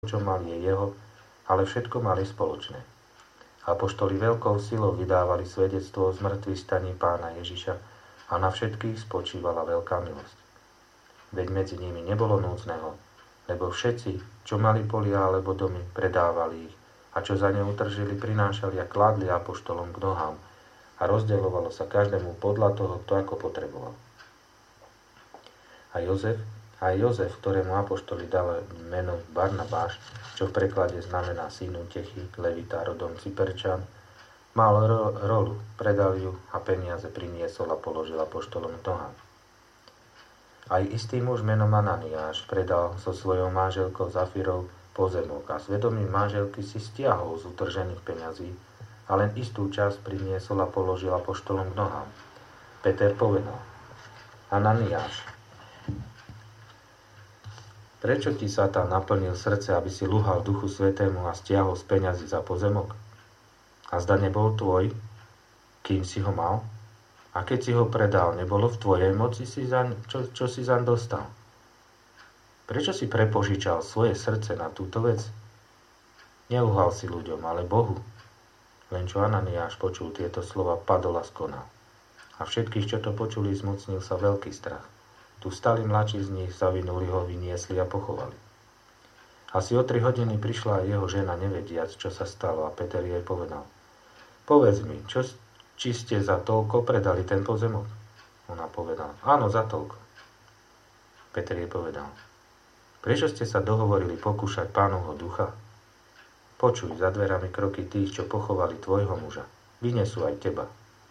čo mal je jeho, ale všetko mali spoločné. Apoštoli veľkou silou vydávali svedectvo o zmŕtvychvstaní Pána Ježiša a na všetkých spočívala veľká milosť. Veď medzi nimi nebolo núdzneho, lebo všetci, čo mali polia alebo domy, predávali ich a čo za ne utržili, prinášali a kládli apoštolom k nohám a rozdeľovalo sa každému podľa toho, kto ako potreboval. A Jozef, ktorému apoštoli dali meno Barnabáš, čo v preklade znamená syn útechy, levita rodom Cyperčan, mal rolu, predal ju a peniaze priniesol a položil apoštolom k nohám. Aj istý muž menom Ananiáš predal so svojou manželkou Zafirou pozemok a svedomím manželky si stiahol z utržených peňazí a len istú časť priniesol a položil apoštolom k nohám. Peter povedal: Ananiáš, prečo ti Satan naplnil srdce, aby si luhal Duchu Svätému a stiahol z peňazí za pozemok? A zda nebol tvoj, kým si ho mal? A keď si ho predal, nebolo v tvojej moci, čo si zaň dostal? Prečo si prepožičal svoje srdce na túto vec? Neluhal si ľuďom, ale Bohu. Len čo Ananiáš počul tieto slova, padol a skonal. A všetkých, čo to počuli, zmocnil sa veľký strach. Tu stali mladší z nich, zavinuli ho, vyniesli a pochovali. Asi o 3 hodiny prišla aj jeho žena, nevediac, čo sa stalo, a Peter jej povedal: Povedz mi, či ste za toľko predali ten pozemok? Ona povedala: Áno, za toľko. Peter jej povedal: Prečo ste sa dohovorili pokúšať Pánovho ducha? Počuj za dverami kroky tých, čo pochovali tvojho muža. Vynesú aj teba.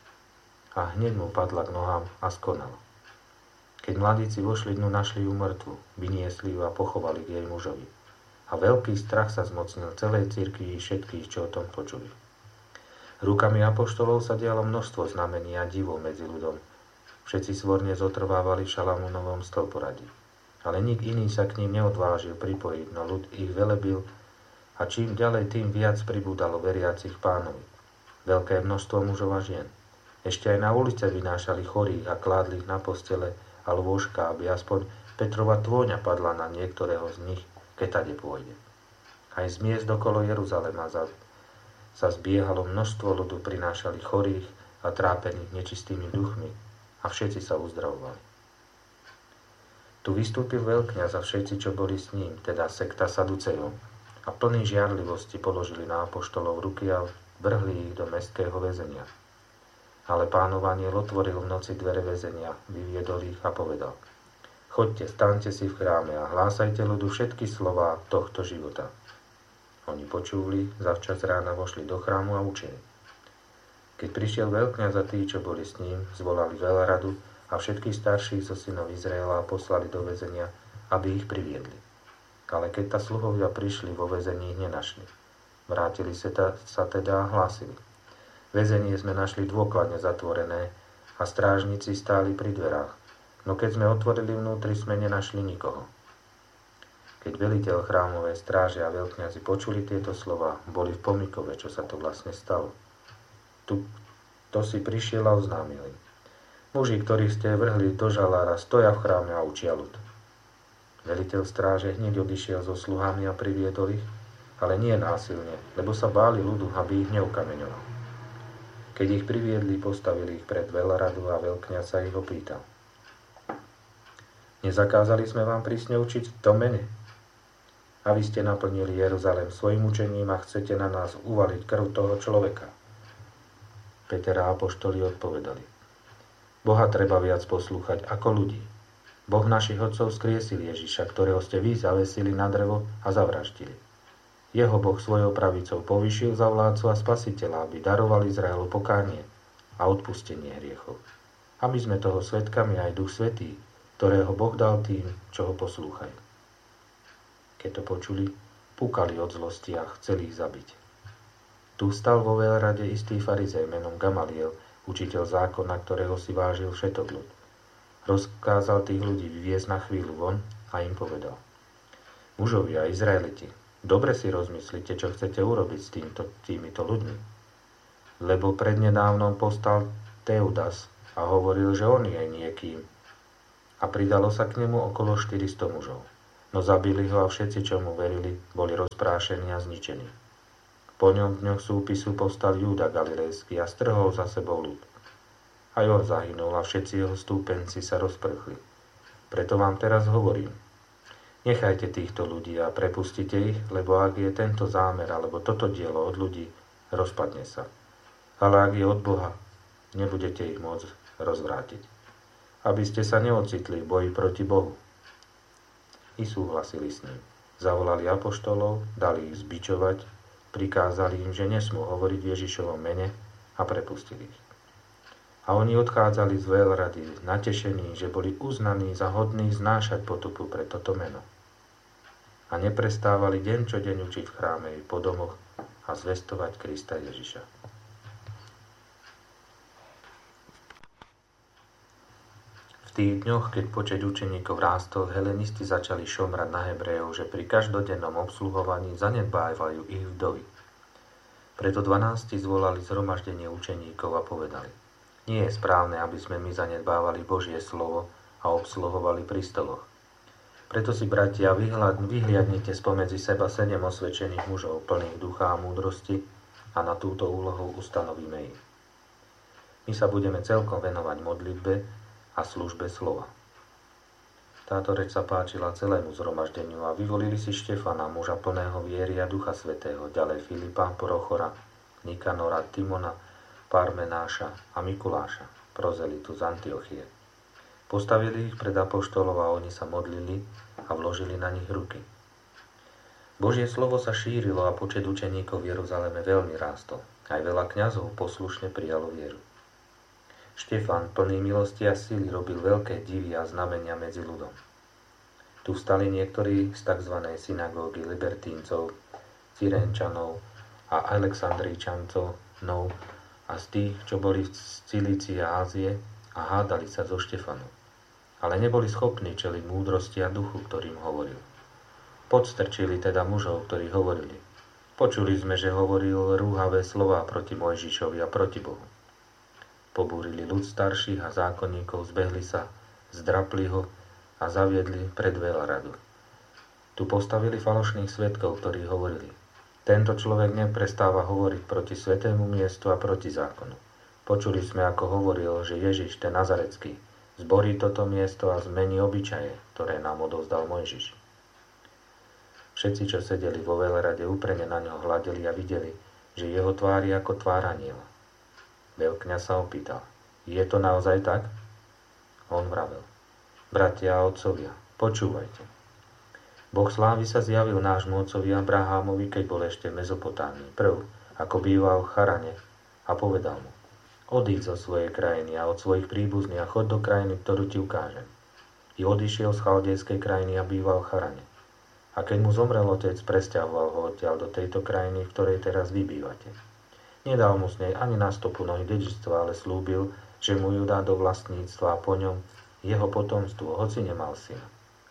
A hneď mu padla k nohám a skonala. Keď mladíci vošli dnu, našli ju mŕtvu, vyniesli ju a pochovali k jej mužovi. A veľký strach sa zmocnil celej cirkvi i všetkých, čo o tom počuli. Rukami apoštolov sa dialo množstvo znamení a divov medzi ľuďom. Všetci svorne zotrvávali v Šalamúnovom stĺporadí. Ale nik iný sa k ním neodvážil pripojiť, no ľud ich velebil a čím ďalej, tým viac pribúdalo veriacich Pánovi. Veľké množstvo mužov a žien. Ešte aj na ulice vynášali chorých a kládli ich na postele a lôžka, aby aspoň Petrova tôňa padla na niektorého z nich, keď tade pôjde. Aj z miest okolo Jeruzalema sa zbiehalo množstvo ľudu, prinášali chorých a trápených nečistými duchmi a všetci sa uzdravovali. Tu vystúpil veľkňaz a všetci, čo boli s ním, teda sekta Saducejov, a plní žiarlivosti položili na apoštolov ruky a vrhli ich do mestského väzenia. Ale Pánov anjel otvoril v noci dvere väzenia, vyviedol ich a povedal: Choďte, staňte si v chráme a hlásajte ľudu všetky slová tohto života. Oni počuli, zavčas rána vošli do chrámu a učili. Keď prišiel veľkňaz a tí, čo boli s ním, zvolali veľradu a všetkých starších zo synov Izraela poslali do väzenia, aby ich priviedli. Ale keď sluhovia prišli, vo väzení ich nenašli. Vrátili sa teda a hlásili: Väzenie sme našli dôkladne zatvorené a strážnici stáli pri dverách, no keď sme otvorili vnútri, sme nenašli nikoho. Keď veliteľ chrámovej stráže a veľkňazi počuli tieto slova, boli v pomykove, čo sa to vlastne stalo. To si prišiel a oznámil im: Muži, ktorých ste vrhli do žalára, stoja v chráme a učia ľud. Veliteľ stráže hneď odišiel so sluhami a priviedol ich, ale nie násilne, lebo sa báli ľudu, aby ich neukameňoval. Keď ich priviedli, postavili ich pred veľradu a veľkňaz sa ich opýtal: Nezakázali sme vám prísne učiť v tom mene? A vy ste naplnili Jeruzalém svojim učením a chcete na nás uvaliť krv toho človeka. Peter a apoštoli odpovedali: Boha treba viac poslúchať ako ľudí. Boh našich otcov skriesil Ježiša, ktorého ste vy zavesili na drevo a zavraždili. Jeho Boh svojou pravicou povyšil za vládcu a spasiteľa, aby daroval Izraelu pokánie a odpustenie hriechov. A my sme toho svedkami aj Duch Svätý, ktorého Boh dal tým, čo ho poslúchajú. Keď to počuli, púkali od zlosti a chceli ich zabiť. Tu stal vo veľrade istý farizej menom Gamaliel, učiteľ zákona, ktorého si vážil všetok ľud. Rozkázal tých ľudí vyviesť na chvíľu von a im povedal: Mužovia, Izraeliti, dobre si rozmyslite, čo chcete urobiť s týmito ľuďmi. Lebo prednedávnom postal Teudas a hovoril, že on je niekým. A pridalo sa k nemu okolo 400 mužov. No zabili ho a všetci, čo mu verili, boli rozprášení a zničení. Po ňom v dňoch súpisu povstal Júda Galilejský a strhol za sebou ľud. Aj on zahynul a všetci jeho stúpenci sa rozprchli. Preto vám teraz hovorím, nechajte týchto ľudí a prepustite ich, lebo ak je tento zámer alebo toto dielo od ľudí, rozpadne sa. Ale ak je od Boha, nebudete ich môcť rozvrátiť. Aby ste sa neocitli v boji proti Bohu. I súhlasili s ním. Zavolali apoštolov, dali ich zbičovať, prikázali im, že nesmú hovoriť v Ježišovom mene a prepustili ich. A oni odchádzali z veľrady natešení, že boli uznaní za hodných znášať potupu pre toto meno. A neprestávali deň čo deň učiť v chráme i po domoch a zvestovať Krista Ježiša. V tých dňoch, keď počet učeníkov rástol, helenisti začali šomrať na Hebrejov, že pri každodennom obsluhovaní zanedbávajú ich vdovy. Preto 12 zvolali zhromaždenie učeníkov a povedali: Nie je správne, aby sme my zanedbávali Božie slovo a obsluhovali pri stoloch. Preto si, bratia, vyhliadnite spomedzi seba 7 osvedčených mužov, plných ducha a múdrosti, a na túto úlohu ustanovíme ich. My sa budeme celkom venovať modlitbe a službe slova. Táto reč sa páčila celému zhromaždeniu a vyvolili si Štefana, muža plného viery a Ducha Svätého, ďalej Filipa, Prochora, Nikanora, Timona, Parmenáša a Mikuláša, prozelitu z Antiochie. Postavili ich pred apoštolov a oni sa modlili a vložili na nich ruky. Božie slovo sa šírilo a počet učeníkov v Jeruzaleme veľmi rástol. Aj veľa kňazov poslušne prijalo vieru. Štefan, plný milosti a síly, robil veľké divy a znamenia medzi ľudom. Tu vstali niektorí z tzv. Synagógy libertíncov, Cyrenčanov a Alexandríčancov a z tých, čo boli z Cilície a Ázie, a hádali sa so Štefanom. Ale neboli schopní čeliť múdrosti a duchu, ktorým hovoril. Podstrčili teda mužov, ktorí hovorili: Počuli sme, že hovoril rúhavé slová proti Mojžišovi a proti Bohu. Pobúrili ľud starších a zákonníkov, zbehli sa, zdrapli ho a zaviedli pred veľradu. Tu postavili falošných svedkov, ktorí hovorili: Tento človek neprestáva hovoriť proti svätému miestu a proti zákonu. Počuli sme, ako hovoril, že Ježiš, ten Nazarecký, zborí toto miesto a zmení obyčaje, ktoré nám odovzdal Mojžiš. Všetci, čo sedeli vo veľrade, úprene na ňo hľadeli a videli, že jeho tvár je ako tvár anjela. Veľkňaz sa opýtal: Je to naozaj tak? On vravel: Bratia a otcovia, počúvajte. Boh slávy sa zjavil nášmu otcovi Abrahámovi, keď bol ešte v Mezopotámii, prv, ako býval v Charane, a povedal mu: Odíď zo svojej krajiny a od svojich príbuzných a chod do krajiny, ktorú ti ukážem. I odišiel z chaldejskej krajiny a býval v Charane. A keď mu zomrel otec, presťahoval ho odtiaľ do tejto krajiny, v ktorej teraz vy bývate. Nedal mu z nej ani na stopu nohy dedičstva, ale slúbil, že mu ju dá do vlastníctva a po ňom jeho potomstvo, hoci nemal syna.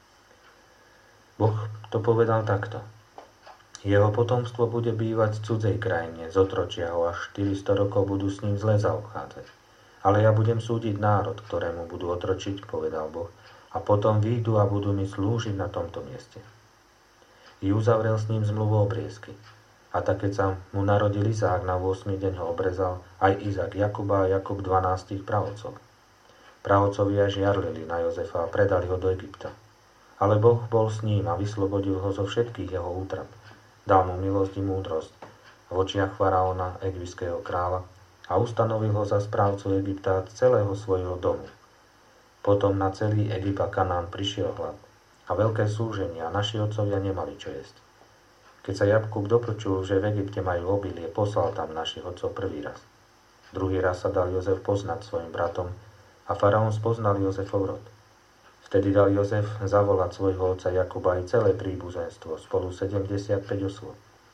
Boh to povedal takto: Jeho potomstvo bude bývať v cudzej krajine, zotročia ho, až 400 rokov budú s ním zle zaobchádzať. Ale ja budem súdiť národ, ktorému budú otročiť, povedal Boh, a potom výjdu a budú mi slúžiť na tomto mieste. I uzavrel s ním zmluvu obriezky. A tak, keď sa mu narodil Izák, na 8. deň ho obrezal aj Izák Jakuba a Jakub 12 praotcov. Praotcovia žiarlili na Jozefa a predali ho do Egypta. Ale Boh bol s ním a vyslobodil ho zo všetkých jeho útrap. Dal mu milosť i múdrosť v očiach faraóna, egyptského kráľa, a ustanovil ho za správcu Egypta celého svojho domu. Potom na celý Egypt a Kanán prišiel hlad a veľké súženie a naši otcovia nemali čo jesť. Keď sa Jakub dopočul, že v Egypte majú obilie, poslal tam našich otcov prvý raz. Druhý raz sa dal Jozef poznať svojim bratom a faraón spoznal Jozefov rod. Vtedy dal Jozef zavolať svojho otca Jakuba i celé príbuzenstvo, spolu 75 osôb.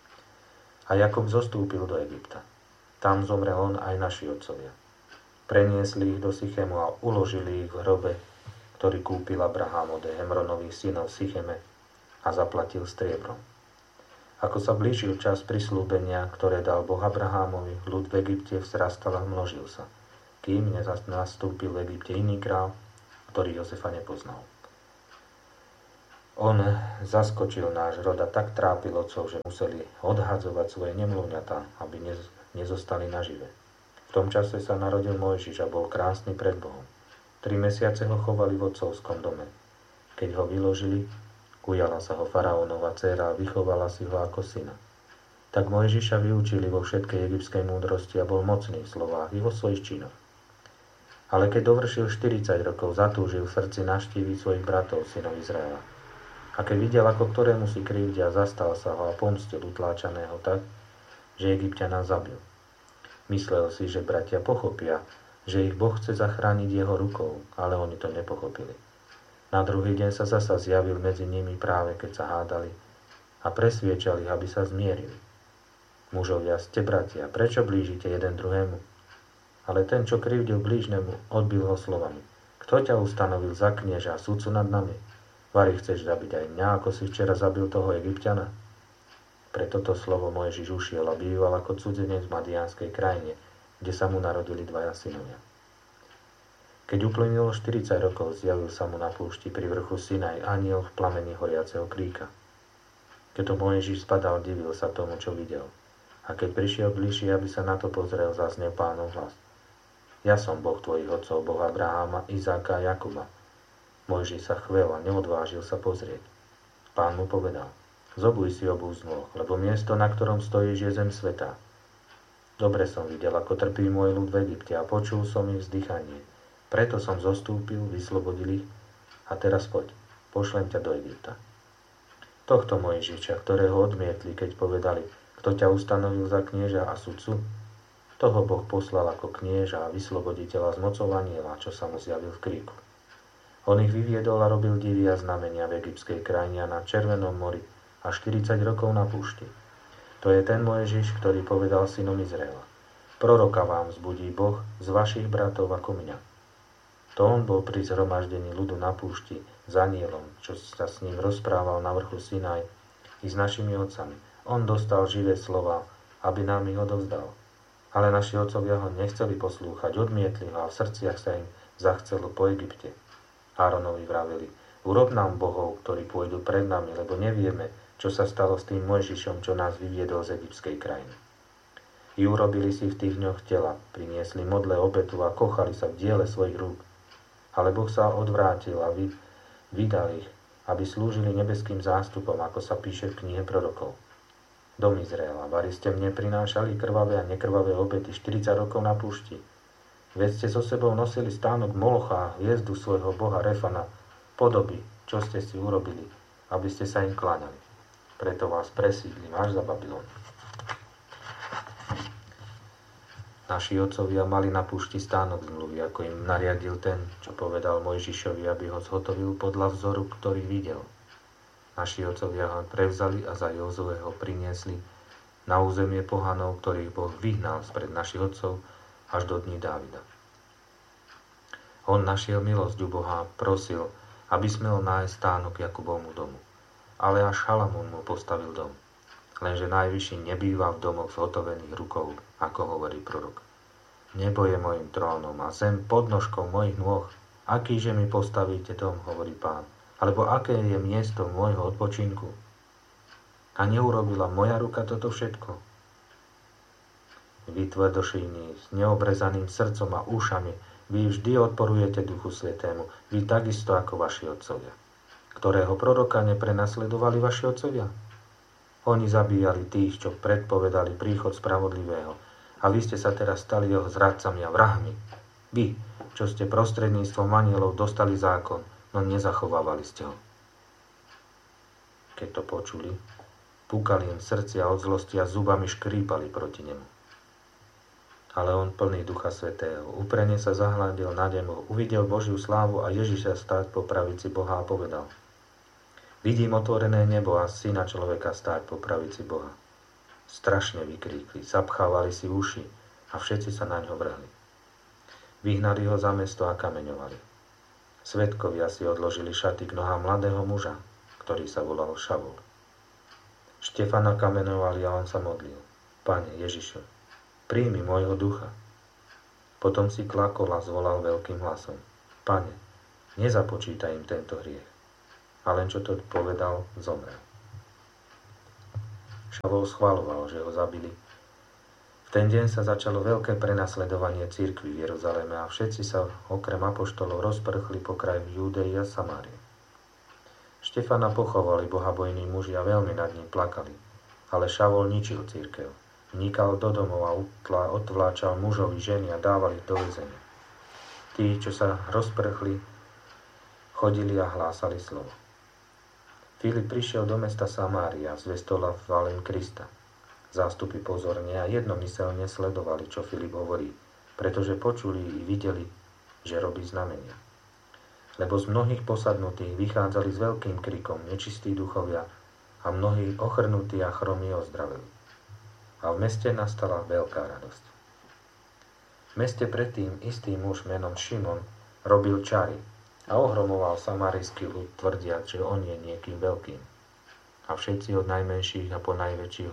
A Jakub zostúpil do Egypta. Tam zomrel on aj naši otcovia. Preniesli ich do Sychemu a uložili ich v hrobe, ktorý kúpil Abrahám od Hemronových synov v Sycheme a zaplatil striebrom. Ako sa blížil čas prislúbenia, ktoré dal Boh Abrahámovi, ľud v Egypte vzrastal a množil sa, kým nastúpil v Egypte iný král, ktorý Jozefa nepoznal. On zaskočil náš rod a tak trápil otcov, že museli odhadzovať svoje nemluvňatá, aby nezostali nažive. V tom čase sa narodil Mojžiš a bol krásny pred Bohom. 3 mesiace ho chovali v otcovskom dome. Keď ho vyložili, ujala sa ho faraónova dcéra a vychovala si ho ako syna. Tak Mojžiša vyučili vo všetkej egyptskej múdrosti a bol mocný v slovách i vo svojich činoch. Ale keď dovršil 40 rokov, zatúžil v srdci navštíviť svojich bratov, synov Izraela. A keď videl, ako ktorému si krivdia, zastal sa ho a pomstil utláčaného tak, že Egypťana zabil. Myslel si, že bratia pochopia, že ich Boh chce zachrániť jeho rukou, ale oni to nepochopili. Na druhý deň sa zasa zjavil medzi nimi práve keď sa hádali a presviečali, aby sa zmierili. Mužovia, ste bratia, prečo blížite jeden druhému? Ale ten, čo krivdil blížnemu, odbil ho slovami. Kto ťa ustanovil za knieža a sudcu nad nami? Vari chceš zabiť aj mňa, ako si včera zabil toho Egypťana? Pre toto slovo Mojžiš ušiel a býval ako cudzenec v Madiánskej krajine, kde sa mu narodili 2 synovia. Keď uplynulo 40 rokov, zjavil sa mu na púšti pri vrchu Sinaj anjel v plameni horiaceho kríka. Keď to Mojžiš spadal, divil sa tomu, čo videl. A keď prišiel bližšie, aby sa na to pozrel, zaznel Pánov hlas. Ja som Boh tvojich otcov, Boh Abraháma, Izáka a Jakuba. Mojžiš sa chvel a neodvážil sa pozrieť. Pán mu povedal, zobuj si obuv z nôh, lebo miesto, na ktorom stojíš, je zem sveta. Dobre som videl, ako trpí môj ľud v Egypte a počul som ich vzdychanie. Preto som zostúpil, vyslobodil ich a teraz poď, pošlem ťa do Egypta. Tohto Mojžiša, ktorého odmietli, keď povedali, kto ťa ustanovil za knieža a sudcu, toho Boh poslal ako knieža a vysloboditeľa z mocou anjela, čo sa mu zjavil v kríku. On ich vyviedol a robil divy a znamenia v egyptskej krajine a na Červenom mori a 40 rokov na púšti. To je ten Mojžiš, ktorý povedal synom Izraela. Proroka vám vzbudí Boh z vašich bratov ako mňa. To on bol pri zhromaždení ľudu na púšti s anielom, čo sa s ním rozprával na vrchu Sinaj i s našimi otcami. On dostal živé slova, aby nám ich odovzdal. Ale naši otcovia ho nechceli poslúchať, odmietli ho a v srdciach sa im zachcelo po Egypte. Áronovi vraveli, urob nám bohov, ktorí pôjdu pred nami, lebo nevieme, čo sa stalo s tým Mojžišom, čo nás vyviedol z egyptskej krajiny. I urobili si v tých dňoch tela, priniesli modle obetu a kochali sa v diele svojich rúk. Ale Boh sa odvrátil a vydal ich, aby slúžili nebeským zástupom, ako sa píše v knihe prorokov. Dom Izraela, vari ste mne prinášali krvavé a nekrvavé obety 40 rokov na púšti. Veď ste so sebou nosili stánok Molocha a hviezdu svojho boha Refana, podoby, čo ste si urobili, aby ste sa im kláňali. Preto vás presídlim až za Babylon. Naši otcovia mali na púšti stánok zmluvy, ako im nariadil ten, čo povedal Mojžišovi, aby ho zhotovil podľa vzoru, ktorý videl. Naši otcovia ho prevzali a za Jozueho priniesli na územie pohanov, ktorých Boh vyhnal spred našich otcov až do dní Dávida. On našiel milosť u Boha a prosil, aby smel nájsť stánok Jakubovmu domu. Ale až Šalamún mu postavil dom. Lenže Najvyšší nebýva v domoch zhotovených rukou, ako hovorí prorok. Nebo je mojim trónom a zem podnožkou mojich nôh. Akýže mi postavíte dom, hovorí Pán, alebo aké je miesto môjho odpočinku? A neurobila moja ruka toto všetko? Vy tvrdošíjní, s neobrezaným srdcom a ušami, vy vždy odporujete Duchu Svätému, vy takisto ako vaši otcovia. Ktorého proroka neprenasledovali vaši otcovia? Oni zabíjali tých, čo predpovedali príchod spravodlivého, a vy ste sa teraz stali jeho zradcami a vrahmi. Vy, čo ste prostredníctvom anielov dostali zákon, no nezachovávali ste ho. Keď to počuli, púkali im srdcia od zlosti a zubami škrípali proti nemu. Ale on plný Ducha Svätého, úprene sa zahľadil na nemu, uvidel Božiu slávu a Ježiša stáť po pravici Boha a povedal: Vidím otvorené nebo a syna človeka stáť po pravici Boha. Strašne vykríkli, zapchávali si uši a všetci sa na ňo vrhli. Vyhnali ho za mesto a kameňovali. Svedkovia si odložili šaty k nohám mladého muža, ktorý sa volal Šavol. Štefana kameňovali a on sa modlil: Pane Ježišu, príjmi môjho ducha. Potom si klakol a zvolal veľkým hlasom: Pane, nezapočítaj im tento hriech. a len čo to povedal, zomrel. Šavol schvaľoval, že ho zabili. V ten deň sa začalo veľké prenasledovanie cirkvi v Jeruzaleme a všetci sa okrem apoštolov rozprchli po kraji Júdei a Samárie. Štefana pochovali bohabojní muži a veľmi nad ním plakali, ale Šavol ničil cirkev. Vnikal do domov a odvláčal mužovi, ženy a dával ich do väzenia. Tí, čo sa rozprchli, chodili a hlásali slovo. Filip prišiel do mesta Samária a zvestol evanjelium Krista. Zástupy pozorne a jednomyselne sledovali, čo Filip hovorí, pretože počuli i videli, že robí znamenia. Lebo z mnohých posadnutých vychádzali s veľkým krikom nečistí duchovia a mnohí ochrnutí a chromí ozdraveli. A v meste nastala veľká radosť. V meste predtým istý muž menom Šimon robil čary a ohromoval samarijský ľud, tvrdiac, že on je niekým veľkým. A všetci od najmenších a po najväčších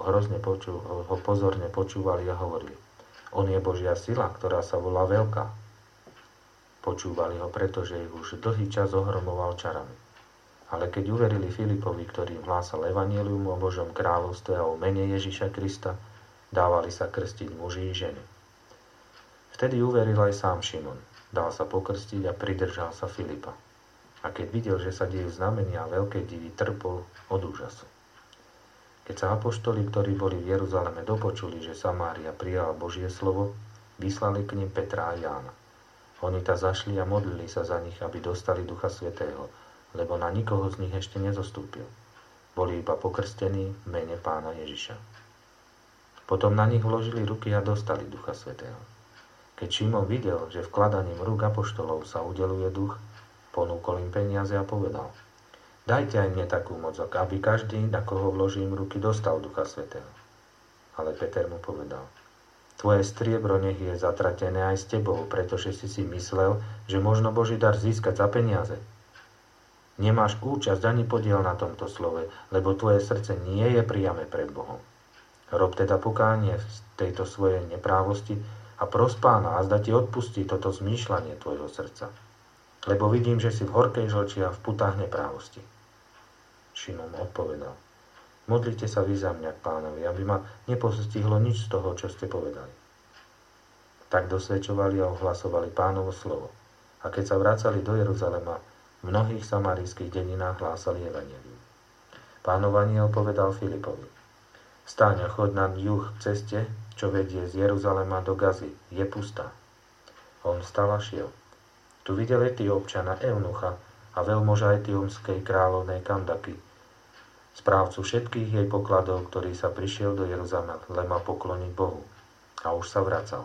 ho pozorne počúvali a hovorili: on je Božia sila, ktorá sa volá Veľká. Počúvali ho, pretože ich už dlhý čas ohromoval čarami. Ale keď uverili Filipovi, ktorý im hlásal evanjelium o Božom kráľovstve a o mene Ježiša Krista, dávali sa krstiť muži i ženy. Vtedy uveril aj sám Šimon. Dal sa pokrstiť a pridržal sa Filipa. A keď videl, že sa dejú znamenia a veľké divy, trpol od úžasu. Keď sa apoštoli, ktorí boli v Jeruzaleme, dopočuli, že Samária prijala Božie slovo, vyslali k nim Petra a Jána. Oni ta zašli a modlili sa za nich, aby dostali Ducha Svätého, lebo na nikoho z nich ešte nezostúpil. Boli iba pokrstení v mene Pána Ježiša. Potom na nich vložili ruky a dostali Ducha Svätého. Keď Šimon videl, že vkladaním rúk apoštolov sa udeluje duch, ponúkol im peniaze a povedal: dajte aj mne takú moc, aby každý, na koho vložím ruky, dostal Ducha Svätého. Ale Peter mu povedal: tvoje striebro nech je zatratené aj s tebou, pretože si myslel, že možno Boží dar získať za peniaze. Nemáš účasť ani podiel na tomto slove, lebo tvoje srdce nie je priame pred Bohom. Rob teda pokánie z tejto svojej neprávosti a pros Pána, a zda ti odpustí toto zmýšľanie tvojho srdca. Lebo vidím, že si v horkej žlči a v putách neprávosti. Šimon odpovedal: modlite sa vy za mňa k Pánovi, aby ma nepostihlo nič z toho, čo ste povedali. Tak dosvedčovali a ohlasovali Pánovo slovo. A keď sa vracali do Jeruzalema, v mnohých samarijských dedinách hlásali evanjelium. Pánov anjel povedal Filipovi: vstaň a choď na juh k ceste, čo vedie z Jeruzalema do Gazy, je pustá. On vstal a šiel. Tu videl Etiópčana Eunucha a veľmoža etiópskej kráľovnej Kandaky, správcu všetkých jej pokladov, ktorý sa prišiel do Jeruzalema pokloniť Bohu. A už sa vracal.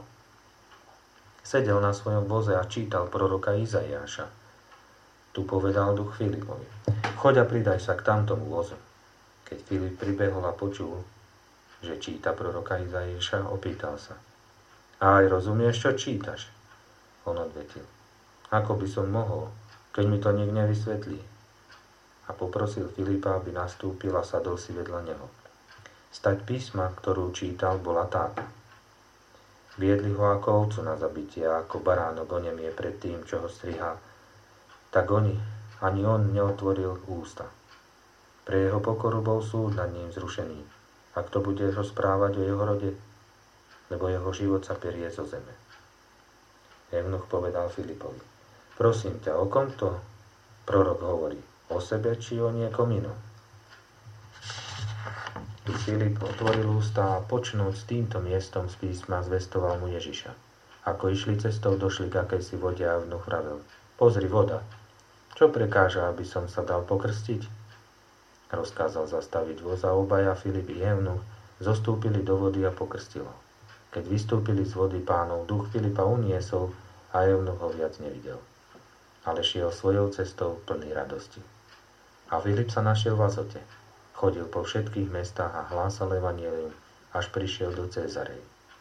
Sedel na svojom voze a čítal proroka Izaiáša. Tu povedal duch Filipovi: choď a pridaj sa k tamtomu vozu. Keď Filip pribehol a počul, že číta proroka Izaiáša, opýtal sa: a aj rozumieš, čo čítaš? On odvetil: ako by som mohol, keď mi to niekto nevysvetlí? A poprosil Filipa, aby nastúpil a sadol si vedľa neho. Stať písma, ktorú čítal, bola táto: viedli ho ako ovcu na zabitie, a ako baránok onemie pred tým, čo ho strihá, tak ani on neotvoril ústa. Pre jeho pokoru bol súd nad ním zrušený. A kto bude rozprávať o jeho rode? Lebo jeho život sa perie zo zeme. Eunuch povedal Filipovi: prosím ťa, o kom to prorok hovorí? O sebe, či o niekom inom? Tu Filip otvoril ústa a počnúť s týmto miestom z písma zvestoval mu Ježiša. Ako išli cestou, došli k akejsi vode a eunuch vravel: pozri, voda. Čo prekáža, aby som sa dal pokrstiť? Rozkázal zastaviť voz a obaja, Filip i eunuch, zostúpili do vody a pokrstilo. Keď vystúpili z vody, Pánov duch Filipa uniesol a eunuch ho viac nevidel. Ale šiel svojou cestou plný radosti. A Filip sa našiel v Azote. Chodil po všetkých mestách a hlásal evanjelium, až prišiel do Cézarei.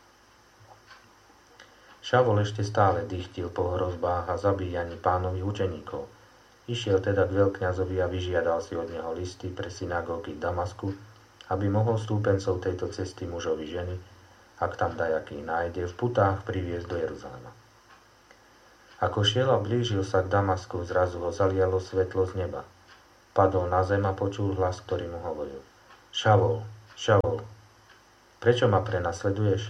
Šavol ešte stále dychtil po hrozbách a zabíjaní Pánových učeníkov. Išiel teda k veľkňazovi a vyžiadal si od neho listy pre synagógy v Damasku, aby mohol stúpencov tejto cesty mužovi ženy, ak tam dajaký nájde, v putách priviesť do Jeruzalema. Ako šiel a blížil sa k Damasku, zrazu ho zalialo svetlo z neba. Padol na zem a počul hlas, ktorý mu hovoril: Šavol, Šavol, prečo ma prenasleduješ?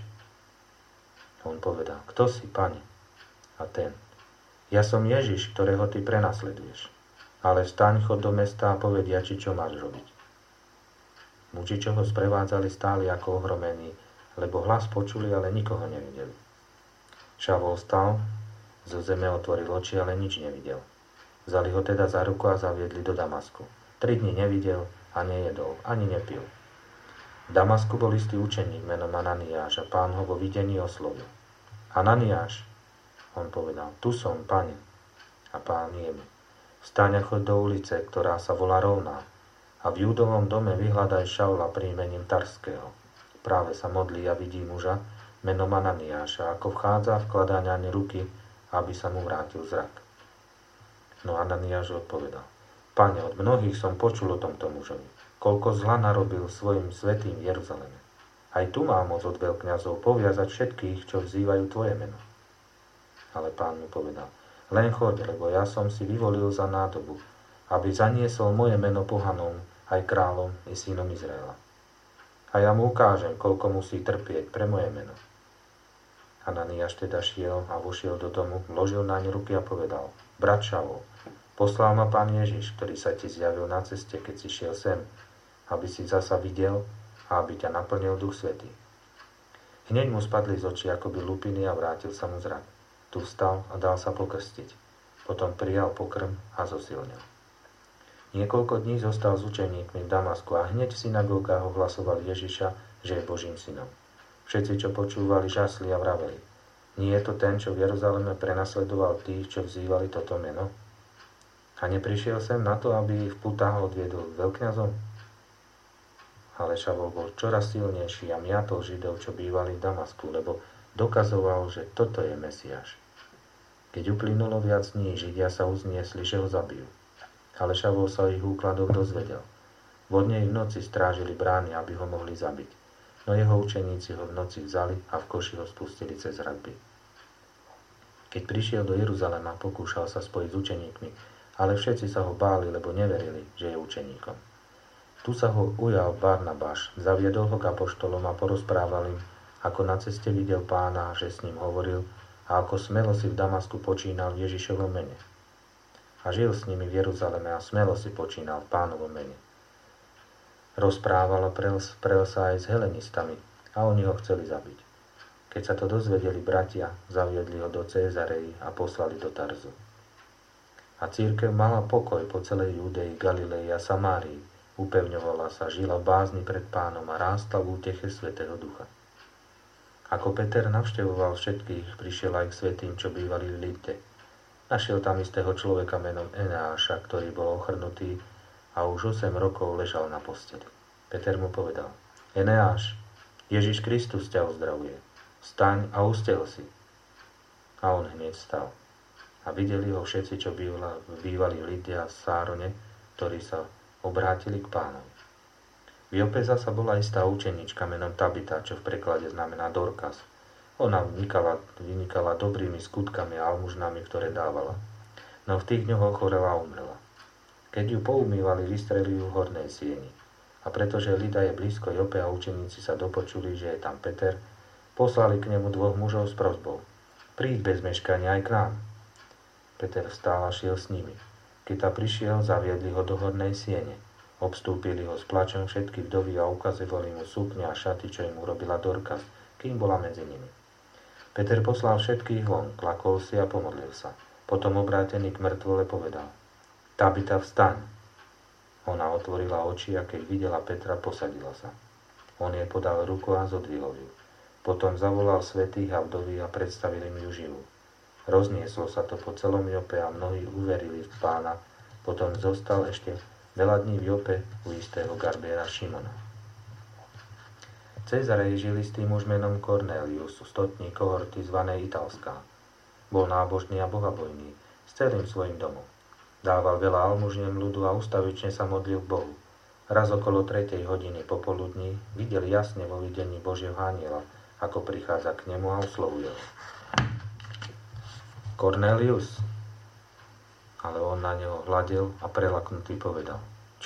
On povedal: Kto si, Pane? A ten: Ja som Ježiš, ktorého ty prenasleduješ. Ale vstaň, chod do mesta a povedia, či čo máš robiť. Muži, čo ho sprevádzali, stáli ako ohromení, lebo hlas počuli, ale nikoho nevideli. Šavol stal, zo zeme otvoril oči, ale nič nevidel. Vzali ho teda za ruku a zaviedli do Damasku. 3 dni nevidel a nejedol, ani nepil. V Damasku bol istý učeník menom Ananiáš a Pán ho vo videní oslovil. Ananiáš, on povedal: Tu som, Pane. A Pán jemu: Vstaň a choď do ulice, ktorá sa volá Rovná, a v Júdovom dome vyhľadaj Šaula príjmením Tarského. Práve sa modlí a vidí muža menom Ananiáša, ako vchádza a vkladá naň ruky, aby sa mu vrátil zrak. No Ananiáš odpovedal: Pane, od mnohých som počul o tomto mužovi, koľko zla narobil svojim svätým v Jeruzaleme. Aj tu má moc od veľkňazov poviazať všetkých, čo vzývajú tvoje meno. Ale Pán mu povedal: Len choď, lebo ja som si vyvolil za nádobu, aby zaniesol moje meno pohanom, aj kráľom i synom Izraela. A ja mu ukážem, koľko musí trpieť pre moje meno. Ananiáš teda šiel a vošiel do domu, vložil naň ruky a povedal: Brat Šavol, poslal ma Pán Ježiš, ktorý sa ti zjavil na ceste, keď si šiel sem, aby si zasa videl a aby ťa naplnil Duch Svätý. Hneď mu spadli z očí akoby lupiny a vrátil sa mu zrak. Tu vstal a dal sa pokrstiť. Potom prijal pokrm a zosilnil. Niekoľko dní zostal s učeníkmi v Damasku a hneď v synagógach ohlasovali Ježiša, že je Božím synom. Všetci, čo počúvali, žasli a vraveli: Nie je to ten, čo v Jeruzaleme prenasledoval tých, čo vzývali toto meno? A neprišiel sem na to, aby ich v putách odviedol k veľkňazom? Ale Šavol bol čoraz silnejší a miatol Židov, čo bývali v Damasku, lebo dokazoval, že toto je Mesiáš. Keď uplynulo viac dní, Židia sa uzniesli, že ho zabijú. Ale Šavol sa o ich úkladoch dozvedel. Vodne i v noci strážili brány, aby ho mohli zabiť. No jeho učeníci ho v noci vzali a v koši ho spustili cez hradby. Keď prišiel do Jeruzalema, pokúšal sa spojiť s učeníkmi, ale všetci sa ho báli, lebo neverili, že je učeníkom. Tu sa ho ujal Barnabáš, zaviedol ho k apoštolom a porozprával im, ako na ceste videl Pána a že s ním hovoril a ako smelo si v Damasku počínal v Ježišovom mene. A žil s nimi v Jeruzaleme a smelo si počínal v Pánovom mene. Rozprával a prel sa aj s helenistami a oni ho chceli zabiť. Keď sa to dozvedeli bratia, zaviedli ho do Cézarei a poslali do Tarzu. A cirkev mala pokoj po celej Judei, Galilei a Samárii, upevňovala sa, žila v bázni pred Pánom a rástla v úteche Svätého Ducha. Ako Peter navštevoval všetkých, prišiel aj k svätým, čo bývali v Lydde. Našiel tam istého človeka menom Eneáša, ktorý bol ochrnutý a už 8 rokov ležal na posteli. Peter mu povedal: Eneáš, Ježiš Kristus ťa uzdravuje. Vstaň a ustel si. A on hneď vstal. A videli ho všetci, čo bývali v Lydde a Sárone, ktorí sa obrátili k Pánovi. V Jope zasa bola istá učenička menom Tabita, čo v preklade znamená Dorkas. Ona vynikala dobrými skutkami a almužnami, ktoré dávala. No v tých dňoch ochorela a umrela. Keď ju poumývali, vystrelili ju v hornej sieni. A pretože Lida je blízko Jope a učeníci sa dopočuli, že je tam Peter, poslali k nemu 2 mužov s prosbou: Príď bez meškania aj k nám. Peter vstal a šiel s nimi. Keď ta prišiel, zaviedli ho do hornej siene. Obstúpili ho s plačom všetky vdovy a ukazovali mu sukne a šaty, čo im urobila Dorkas, kým bola medzi nimi. Peter poslal všetkých von, klakol si a pomodlil sa. Potom obrátený k mŕtvole povedal: Tabita, vstaň. Ona otvorila oči a keď videla Petra, posadila sa. On jej podal ruku a zodvihol ju. Potom zavolal svätých a vdovy a predstavil im ju živú. Roznieslo sa to po celom Jope a mnohí uverili v Pána. Potom zostal ešte veľa dní v Jope u istého garbéra Šimona. V Cezareji žil istý muž menom Kornélius, stotník kohorty zvanej Italská. Bol nábožný a bohabojný, s celým svojim domom. Dával veľa almužniem ľudu a ustavične sa modlil k Bohu. Raz okolo 3. hodiny popoludní videl jasne vo videní Božieho anjela, ako prichádza k nemu a oslovuje ho: Kornélius. Ale on na neho hľadel a prelaknutý povedal: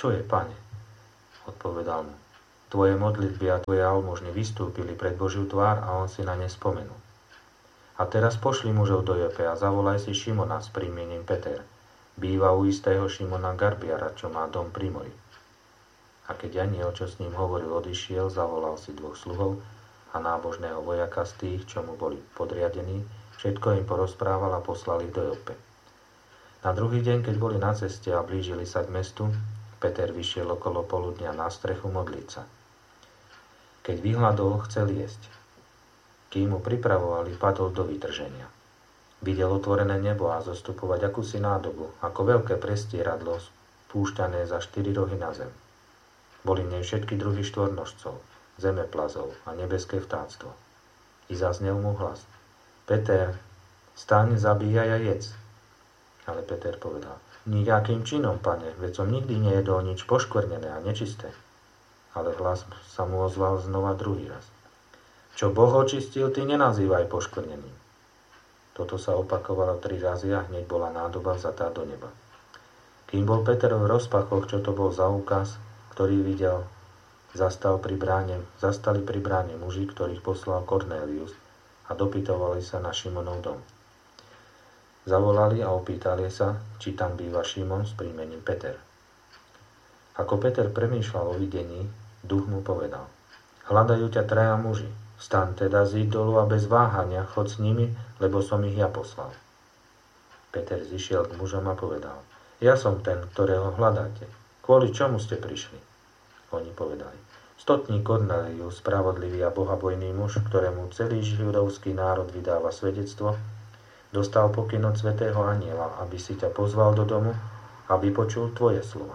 Čo je, Pane? Odpovedal mu. Tvoje modlitby a tvoje almužny vystúpili pred Božiu tvár a on si na ne spomenul. A teraz pošli mužov do Jope a zavolaj si Šimona s príjmením Peter. Býva u istého Šimona Garbiara, čo má dom pri mori. A keď anjel, čo s ním hovoril, odišiel, zavolal si 2 sluhov a nábožného vojaka z tých, čo mu boli podriadení, všetko im porozprával a poslal ich do Jope. Na druhý deň, keď boli na ceste a blížili sa k mestu, Peter vyšiel okolo poludnia na strechu modliť sa. Keď vyhľadol, chcel jesť. Kým mu pripravovali, padol do vytrženia. Videl otvorené nebo a zostupovať akúsi nádobu, ako veľké prestieradlo spúšťané za 4 rohy na zem. Boli v nej všetky druhy štvornožcov, zemeplazov a nebeské vtáctvo. I zaznel mu hlas. Peter, staň, zabíjaj a jedz. Ale Peter povedal, nijakým činom, Pane, veď som nikdy nejedol nič poškvrnené a nečisté. Ale hlas sa mu ozval znova druhý raz. Čo Boh očistil, ty nenazývaj poškvrneným. Toto sa opakovalo 3 razy a hneď bola nádoba vzatá do neba. Kým bol Peter v rozpachoch, čo to bol za úkaz, ktorý videl, zastali pri bráne muži, ktorých poslal Kornélius a dopytovali sa na Šimonov dom. Zavolali a opýtali sa, či tam býva Šimon s príjmením Peter. Ako Peter premýšľal o videní, duch mu povedal, hľadajú ťa 3 muži, staň teda zíď dolu a bez váhania chod s nimi, lebo som ich ja poslal. Peter zišiel k mužom a povedal, ja som ten, ktorého hľadáte. Kvôli čomu ste prišli? Oni povedali, stotník Kornélius, spravodlivý a bohabojný muž, ktorému celý židovský národ vydáva svedectvo, dostal pokyn od svätého anjela, aby si ťa pozval do domu a vypočul tvoje slova.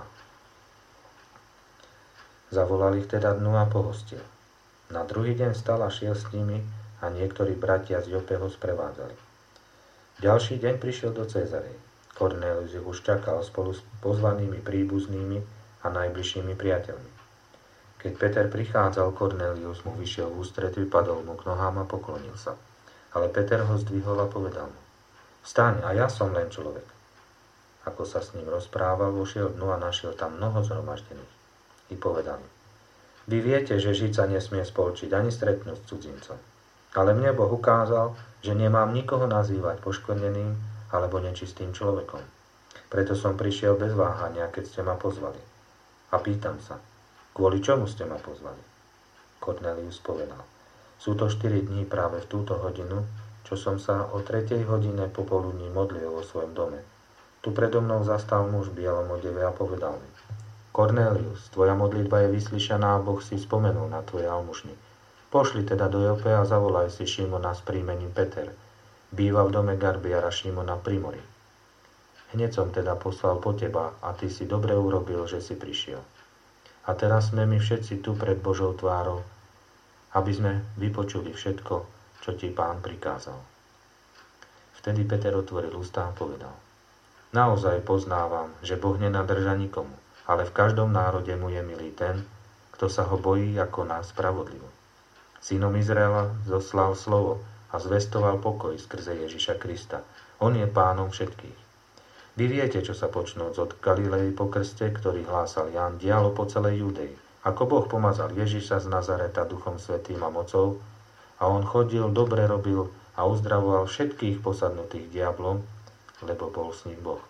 Zavolal ich teda dnu a pohostil. Na druhý deň vstal a šiel s nimi a niektorí bratia z Jope ho sprevádzali. Ďalší deň prišiel do Cézarej. Kornélius ich už čakal spolu s pozvanými príbuznými a najbližšími priateľmi. Keď Peter prichádzal, Kornélius mu vyšiel v ústrety, padol mu k nohám a poklonil sa. Ale Peter ho zdvihol a povedal mu, vstaň, a ja som len človek. Ako sa s ním rozprával, vošiel dnu a našiel tam mnoho zhromaždených. I povedal im, vy viete, že Žid sa nesmie spolčiť ani stretnúť s cudzincom. Ale mne Boh ukázal, že nemám nikoho nazývať poškvrneným alebo nečistým človekom. Preto som prišiel bez váhania, keď ste ma pozvali. A pýtam sa, kvôli čomu ste ma pozvali? Kornélius povedal, sú to 4 dní práve v túto hodinu, čo som sa o 3. hodine popoludní modlil vo svojom dome. Tu predo mnou zastal muž v bielom odeve a povedal mi, Kornélius, tvoja modlitba je vyslyšaná a Boh si spomenul na tvoje almužny. Pošli teda do Jope a zavolaj si Šimona s príjmením Peter. Býva v dome Garbiara Šimona pri mori. Hneď som teda poslal po teba a ty si dobre urobil, že si prišiel. A teraz sme my všetci tu pred Božou tvárou, aby sme vypočuli všetko, čo ti Pán prikázal. Vtedy Peter otvoril ústa a povedal, naozaj poznávam, že Boh nenadrža nikomu, ale v každom národe mu je milý ten, kto sa ho bojí ako nás spravodlivo. Synom Izraela zoslal slovo a zvestoval pokoj skrze Ježiša Krista. On je pánom všetkých. Vy viete, čo sa počnúc od Galilei po krste, ktorý hlásal Ján, dialo po celej Judei. Ako Boh pomazal Ježiša z Nazareta Duchom Svätým a mocou, a on chodil, dobre robil a uzdravoval všetkých posadnutých diablom, lebo bol s ním Boh.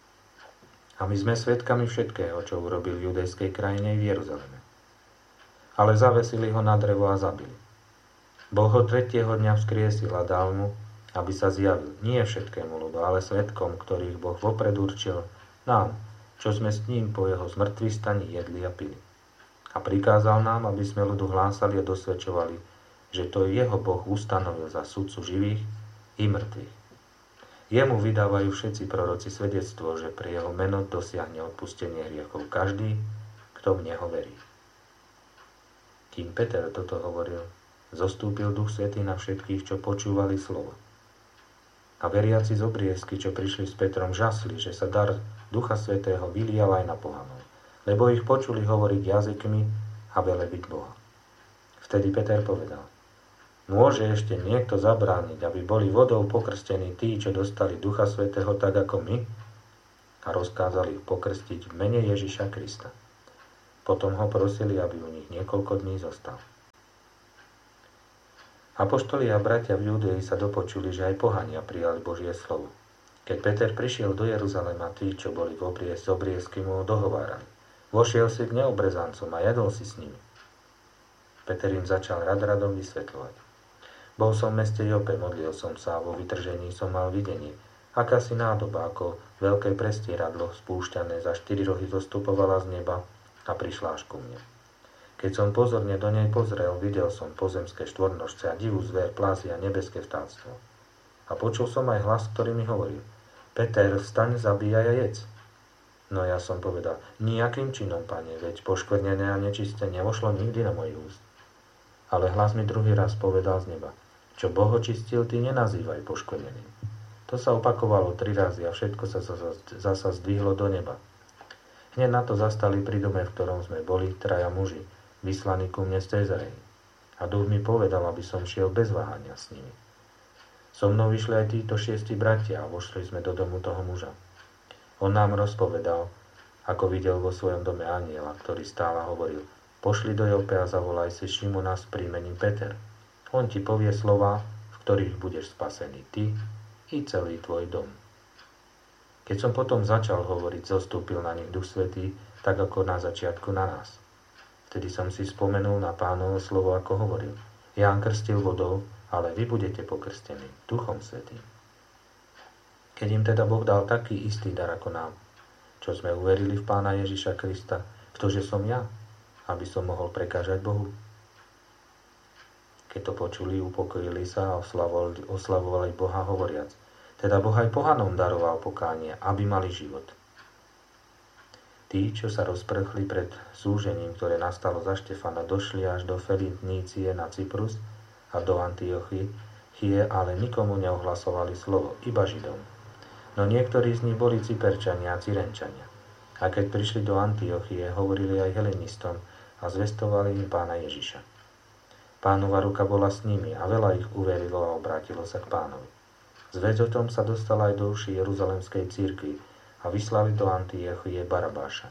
A my sme svedkami všetkého, čo urobil v judejskej krajine v Jeruzaleme. Ale zavesili ho na drevo a zabili. Boh ho 3. dňa vzkriesil a dal mu, aby sa zjavil nie všetkému ľudu, ale svedkom, ktorých Boh vopred určil, nám, čo sme s ním po jeho zmrtvý stani jedli a pili. A prikázal nám, aby sme ľudu hlásali a dosvedčovali, že to jeho Boh ustanovil za sudcu živých i mŕtvych. Jemu vydávajú všetci proroci svedectvo, že pre jeho meno dosiahne odpustenie hriechov každý, kto v neho verí. Kým Peter toto hovoril, zostúpil Duch Svätý na všetkých, čo počúvali slovo. A veriaci z obriezky, čo prišli s Petrom, žasli, že sa dar Ducha Svätého vylial aj na pohanov, lebo ich počuli hovoriť jazykmi a velebiť Boha. Vtedy Peter povedal, môže ešte niekto zabrániť, aby boli vodou pokrstení tí, čo dostali Ducha Svätého tak ako my? a rozkázali ich pokrstiť v mene Ježiša Krista. Potom ho prosili, aby u nich niekoľko dní zostal. Apoštoli a bratia v Judei sa dopočuli, že aj pohania prijali Božie slovo. Keď Peter prišiel do Jeruzalema, tí, čo boli z obriezky, mu dohovárali. Vošiel si k neobrezancom a jedol si s nimi. Peter im začal radom vysvetľovať. Bol som v meste Jope, modlil som sa a vo vytržení som mal videnie. Akási nádoba, ako veľké prestieradlo spúšťané za 4 rohy zostupovala z neba a prišla až ku mne. Keď som pozorne do nej pozrel, videl som pozemské štvornožce a divú zver, plásy a nebeské vtáctvo. A počul som aj hlas, ktorý mi hovoril: Peter, vstaň, zabíjaj a jedz. No ja som povedal: Nijakým činom, pane, veď poškvrnené a nečisté nevošlo nikdy na môj úst. Ale hlas mi druhý raz povedal z neba: Čo Boh očistil, ty nenazývaj poškvrneným. To sa opakovalo 3 razy a všetko sa zasa zdvihlo do neba. Hneď na to zastali pri dome, v ktorom sme boli, 3 muži, vyslaní ku mne z Cézarei. A duch mi povedal, aby som šiel bez váhania s nimi. So mnou vyšli aj títo 6 bratia a vošli sme do domu toho muža. On nám rozpovedal, ako videl vo svojom dome anjela, ktorý stál a hovoril: Pošli do Jope a zavolaj si Šimona s príjmením Peter. On ti povie slová, v ktorých budeš spasený ty i celý tvoj dom. Keď som potom začal hovoriť, zostúpil na nich Duch Svätý, tak ako na začiatku na nás. Vtedy som si spomenul na Pánovo slovo, ako hovoril: Ján krstil vodou, ale vy budete pokrstení Duchom Svätým. Keď im teda Boh dal taký istý dar ako nám, čo sme uverili v Pána Ježiša Krista, ktože som ja, aby som mohol prekážať Bohu? Keď to počuli, upokojili sa a oslavovali Boha hovoriac: Teda Boh aj pohanom daroval pokánie, aby mali život. Tí, čo sa rozprchli pred súžením, ktoré nastalo za Štefana, došli až do Felinície na Cyprus a do Antiochie, ale nikomu neohlasovali slovo, iba Židom. No niektorí z nich boli Cyperčania a Cyrenčania. A keď prišli do Antiochie, hovorili aj helenistom a zvestovali im Pána Ježiša. Pánova ruka bola s nimi a veľa ich uverilo a obrátilo sa k Pánovi. Zvesť o tom sa dostala aj do uší Jeruzalemskej cirkvi a vyslali do Antiochie Barnabáša.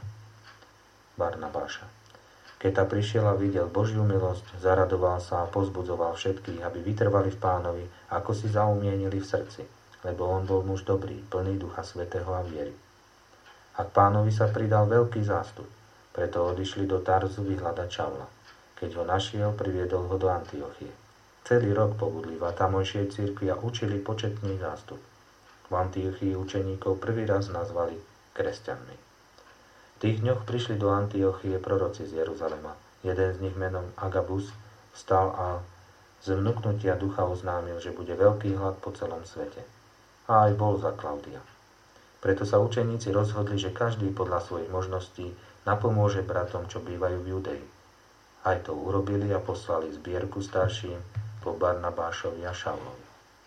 Keď ta prišiel a videl Božiu milosť, zaradoval sa a pozbudzoval všetkých, aby vytrvali v Pánovi, ako si zaumienili v srdci, lebo on bol muž dobrý, plný Ducha Svätého a viery. A k Pánovi sa pridal veľký zástup, preto odišli do Tarzu vyhľadať Šavla. Keď ho našiel, priviedol ho do Antiochie. Celý rok pobudli v tamojšej cirkvi a učili početný zástup. V Antiochii učeníkov prvý raz nazvali kresťanmi. V tých dňoch prišli do Antiochie proroci z Jeruzalema. Jeden z nich menom Agabus vstal a z vnuknutia ducha oznámil, že bude veľký hlad po celom svete. A aj bol za Klaudia. Preto sa učeníci rozhodli, že každý podľa svojich možností napomôže bratom, čo bývajú v Judei. Aj to urobili a poslali zbierku starším po Barnabášovi a Šavlovi.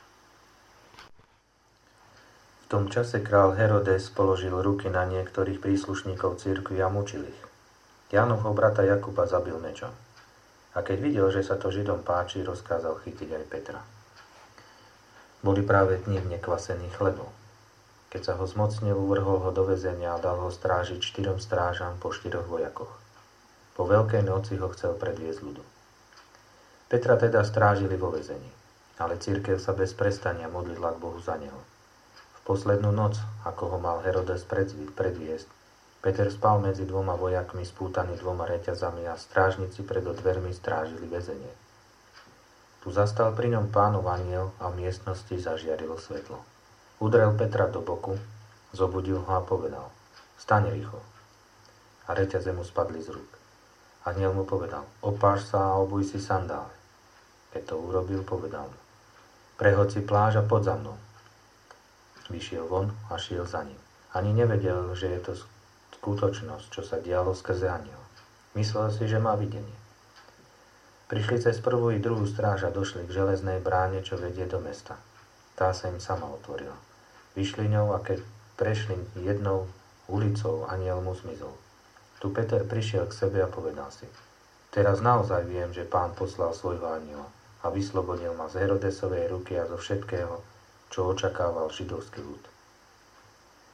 V tom čase král Herodes položil ruky na niektorých príslušníkov cirkvi a mučil ich. Jánovho brata Jakuba zabil mečom. A keď videl, že sa to Židom páči, rozkázal chytiť aj Petra. Boli práve dni nekvasených chlebov. Keď sa ho zmocnil, uvrhol ho do väzenia a dal ho strážiť 4 strážam po 4 vojakoch. Po veľkej noci ho chcel predviesť ľudu. Petra teda strážili vo väzení, ale cirkev sa bez prestania modlila k Bohu za neho. V poslednú noc, ako ho mal Herodes predviesť, Peter spal medzi 2 vojakmi spútaný 2 reťazami a strážnici pred dvermi strážili väzenie. Tu zastal pri ňom Pánov anjel a v miestnosti zažiarilo svetlo. Udrel Petra do boku, zobudil ho a povedal: Vstaň rýchlo. A reťaze mu spadli z rúk. Anjel mu povedal: Opáš sa a obuj si sandále. Keď to urobil, povedal mu: Prehoď si pláž a poď za mnou. Vyšiel von a šiel za ním. Ani nevedel, že je to skutočnosť, čo sa dialo skrze anjela. Myslel si, že má videnie. Prišli cez prvú i druhú stráž a došli k železnej bráne, čo vedie do mesta. Tá sa im sama otvorila. Vyšli ňou a keď prešli jednou ulicou, anjel mu zmizol. Tu Peter prišiel k sebe a povedal si: Teraz naozaj viem, že Pán poslal svojho anjela a vyslobodil ma z Herodesovej ruky a zo všetkého, čo očakával židovský ľud.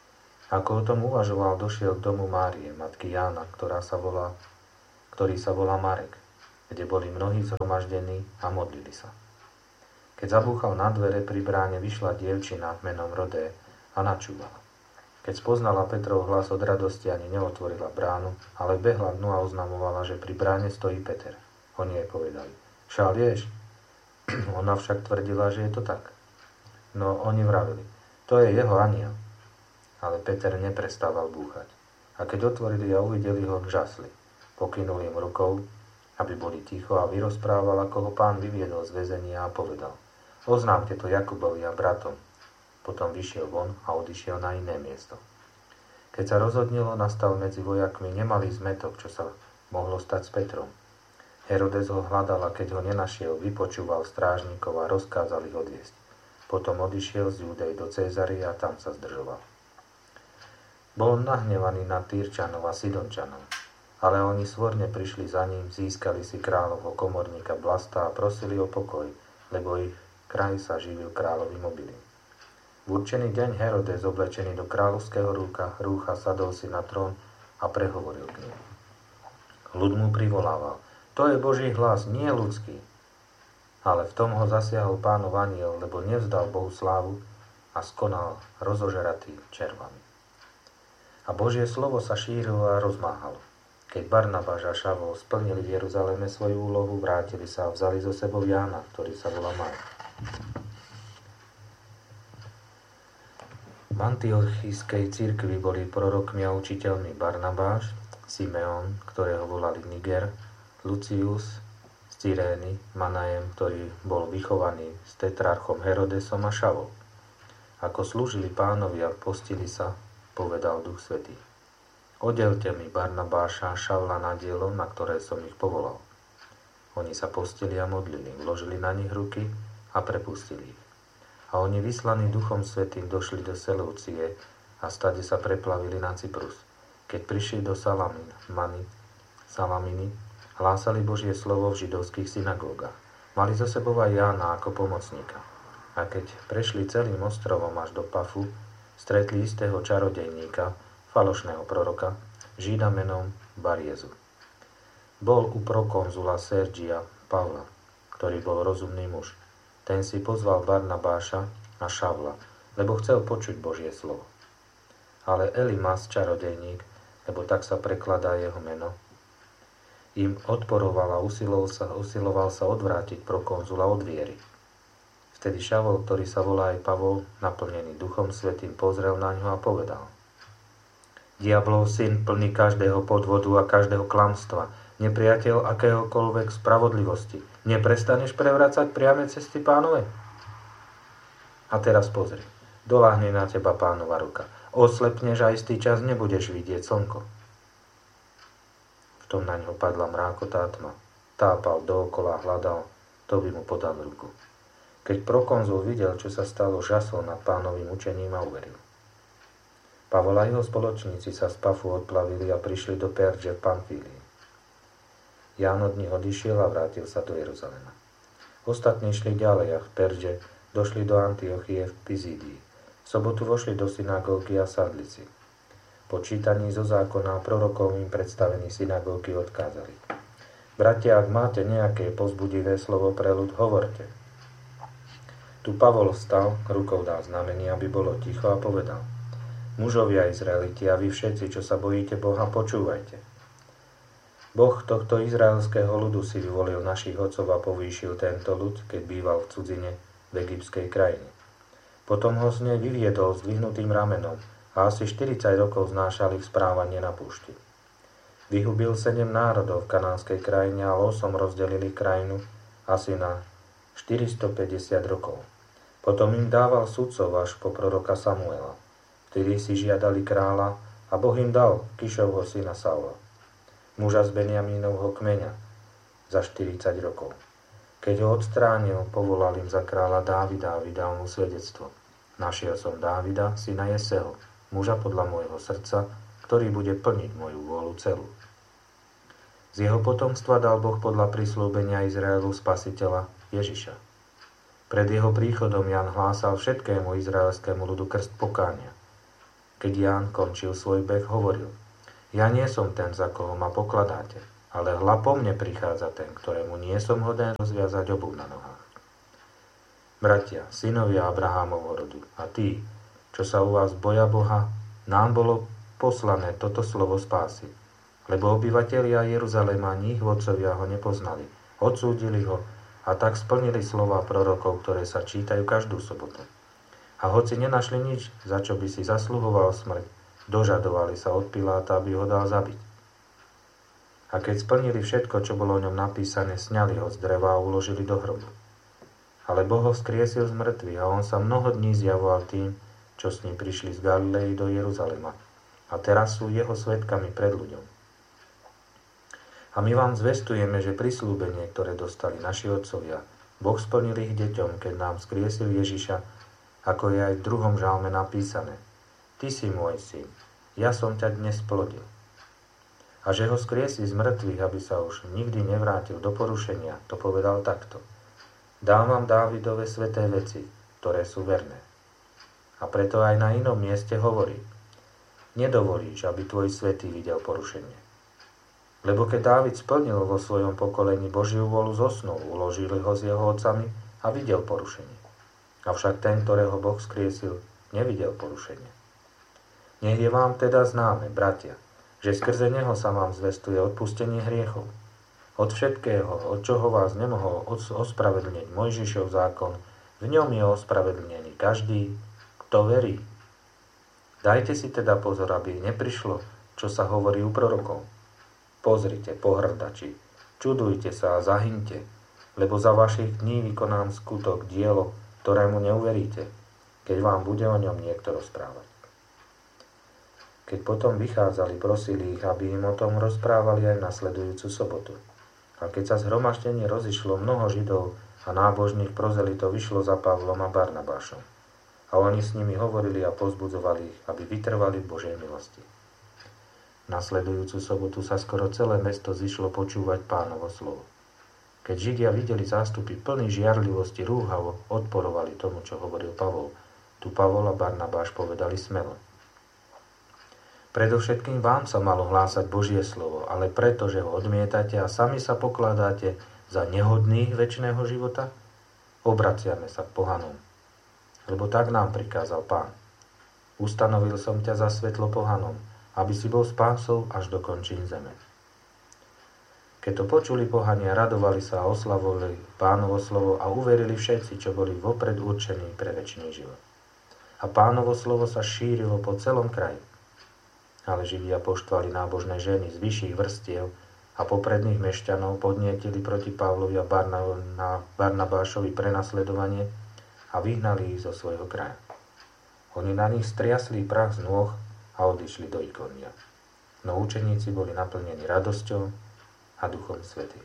Ako o tom uvažoval, došiel k domu Márie, matky Jána, ktorý sa volá Marek, kde boli mnohí zhromaždení a modlili sa. Keď zabúchal na dvere pri bráne, vyšla dievčina menom Rodé a načúvala. Keď spoznala Petrov hlas od radosti, ani neotvorila bránu, ale behla dnu a oznamovala, že pri bráne stojí Peter. Oni jej povedali: Šalieš? Ona však tvrdila, že je to tak. No oni vravili: To je jeho aniel. Ale Peter neprestával búchať. A keď otvorili a uvideli ho, žasli. Pokynul im rukou, aby boli ticho, a vyrozprával, ako ho Pán vyviedol z väzenia, a povedal: Oznámte to Jakubovi a bratom. Potom vyšiel von a odišiel na iné miesto. Keď sa rozhodnilo, nastal medzi vojakmi nemalý zmätok, čo sa mohlo stať s Petrom. Herodes ho hľadal, a keď ho nenašiel, vypočúval strážnikov a rozkázal ich odviesť. Potom odišiel z Judej do Cézary a tam sa zdržoval. Bol nahnevaný na Týrčanov a Sidončanov, ale oni svorne prišli za ním, získali si kráľovho komorníka Blasta a prosili o pokoj, lebo ich kraj sa živil kráľovým obilím. V určený deň Herodes, oblečený do kráľovského rúcha, sadol si na trón a prehovoril k nim. Ľud mu privolával: To je Boží hlas, nie ľudský. Ale v tom ho zasiahol Pánov anjel, lebo nevzdal Bohu slávu a skonal rozožratý červami. A Božie slovo sa šírilo a rozmáhalo. Keď Barnabáš a Šavol splnili v Jeruzaleme svoju úlohu, vrátili sa a vzali so sebou Jána, ktorý sa volá Marek. V antiochijskej cirkvi boli prorokmi a učiteľmi Barnabáš, Simeon, ktorého volali Niger, Lucius z Cyrény, Manajem, ktorý bol vychovaný s tetrarchom Herodesom, a Šavol. Ako slúžili Pánovi a postili sa, povedal Duch Svätý: Oddelte mi Barnabáša a Šavla na dielo, na ktoré som ich povolal. Oni sa postili a modlili, vložili na nich ruky a prepustili ich. A oni, vyslaní Duchom Svätým, došli do Seleucie a stade sa preplavili na Cyprus. Keď prišli do Salaminy, hlásali Božie slovo v židovských synagógach. Mali so sebou aj Jána ako pomocníka. A keď prešli celým ostrovom až do Pafu, stretli istého čarodejníka, falošného proroka, Žida menom Bariezu. Bol u prokonzula Sergia Pavla, ktorý bol rozumný muž. Ten si pozval Barnabáša a Šavla, lebo chcel počuť Božie slovo. Ale Elimas, čarodejník, lebo tak sa prekladá jeho meno, im odporoval a usiloval sa odvrátiť prokonzula od viery. Vtedy Šavol, ktorý sa volá aj Pavol, naplnený Duchom Svätým, pozrel na ňo a povedal: Diablov syn, plný každého podvodu a každého klamstva, nepriateľ akéhokoľvek spravodlivosti, neprestaneš prevracať priame cesty Pánovej? A teraz pozri, doľahne na teba Pánova ruka. Oslepneš a istý čas nebudeš vidieť slnko. V tom na ňo padla mrákotá tma. Tápal dookola, hľadal, to by mu podal ruku. Keď prokonzul videl, čo sa stalo, žasol nad Pánovým učením a uveril. Pavol a jeho spoločníci sa z Pafu odplavili a prišli do Perže v Pamfílii. Ján od nich odišiel a vrátil sa do Jeruzalema. Ostatní šli ďalej a v Perže došli do Antiochie v Pizídii. V sobotu vošli do synagógy a sadli si. Po čítaní zo zákona a prorokov im predstavení synagógy odkázali: Bratia, ak máte nejaké povzbudivé slovo pre ľud, hovorte. Tu Pavol vstal, rukou dal znamenie, aby bolo ticho, a povedal: Mužovia Izraeliti, a vy všetci, čo sa bojíte Boha, počúvajte. Boh tohto izraelského ľudu si vyvolil našich otcov a povýšil tento ľud, keď býval v cudzine v egyptskej krajine. Potom ho z nej vyviedol s dvihnutým ramenom a asi 40 rokov znášali v správanie na púšti. Vyhubil 7 národov v kanánskej krajine a losom rozdelili krajinu asi na 450 rokov. Potom im dával sudcov až po proroka Samuela. Vtedy si žiadali kráľa a Boh im dal Kišovho syna Saula, muža z Benjamínovho kmeňa, za 40 rokov. Keď ho odstránil, povolal im za kráľa Dávida a vydal mu svedectvo. Našiel som Dávida, syna Jeseho, muža podľa môjho srdca, ktorý bude plniť moju vôľu celú. Z jeho potomstva dal Boh podľa prisľúbenia Izraelu spasiteľa Ježiša. Pred jeho príchodom Ján hlásal všetkému izraelskému ľudu krst pokánia. Keď Ján končil svoj beh, hovoril: Ja nie som ten, za koho ma pokladáte, ale hľa po mne prichádza ten, ktorému nie som hoden rozviazať obuv na nohách. Bratia, synovia Abrahámovho rodu, a tí, čo sa u vás boja Boha, nám bolo poslané toto slovo spásy. Lebo obyvatelia Jeruzalema ani ich vodcovia ho nepoznali, odsúdili ho a tak splnili slova prorokov, ktoré sa čítajú každú sobotu. A hoci nenašli nič, za čo by si zasluhoval smrť, dožadovali sa od Piláta, aby ho dal zabiť. A keď splnili všetko, čo bolo o ňom napísané, sňali ho z dreva a uložili do hrobu. Ale Boh ho vzkriesil z mŕtvych a on sa mnoho dní zjavoval tým, čo s ním prišli z Galilei do Jeruzalema. A teraz sú jeho svedkami pred ľuďom. A my vám zvestujeme, že prisľúbenie, ktoré dostali naši otcovia, Boh splnil ich deťom, keď nám vzkriesil Ježiša, ako je aj v 2. žalme napísané: Ty si môj syn, ja som ťa dnes plodil. A že ho vzkriesí z mŕtvych, aby sa už nikdy nevrátil do porušenia, to povedal takto: Dám vám Dávidove sväté veci, ktoré sú verné. A preto aj na inom mieste hovorí: Nedovolíš, aby tvoj svätý videl porušenie. Lebo keď Dávid splnil vo svojom pokolení Božiu vôľu, zosnul, uložili ho s jeho otcami a videl porušenie. Avšak ten, ktorého Boh vzkriesil, nevidel porušenie. Nech je vám teda známe, bratia, že skrze neho sa vám zvestuje odpustenie hriechov. Od všetkého, od čoho vás nemohol ospravedlniť Mojžišov zákon, v ňom je ospravedlnený každý, kto verí. Dajte si teda pozor, aby neprišlo, čo sa hovorí u prorokov. Pozrite, pohrdači, čudujte sa a zahyňte, lebo za vašich dní vykonám skutok, dielo, ktorému neuveríte, keď vám bude o ňom niekto rozprávať. Keď potom vychádzali, prosili ich, aby im o tom rozprávali aj nasledujúcu sobotu. A keď sa zhromaždenie rozišlo, mnoho Židov a nábožných prozelitov vyšlo za Pavlom a Barnabášom. A oni s nimi hovorili a povzbudzovali ich, aby vytrvali v Božej milosti. Nasledujúcu sobotu sa skoro celé mesto zišlo počúvať Pánovo slovo. Keď Židia videli zástupy plný žiarlivosti, rúhavo odporovali tomu, čo hovoril Pavol. Tu Pavol a Barnabáš povedali smelo: Predovšetkým vám sa malo hlásať Božie slovo, ale preto, že ho odmietate a sami sa pokladáte za nehodných večného života, obraciame sa k pohanom. Lebo tak nám prikázal Pán: Ustanovil som ťa za svetlo pohanom, aby si bol spásou až do končín zeme. Keď to počuli pohania, radovali sa a oslavovali Pánovo slovo a uverili všetci, čo boli vopred určení pre večný život. A Pánovo slovo sa šírilo po celom kraji. Ale Židia poštvali nábožné ženy z vyšších vrstiev a popredných mešťanov podnietili proti Pavlovi a Barnabášovi prenasledovanie a vyhnali ich zo svojho kraja. Oni na nich striasli prach z nôh a odišli do Ikónia. No učeníci boli naplnení radosťou a Duchom Svätým.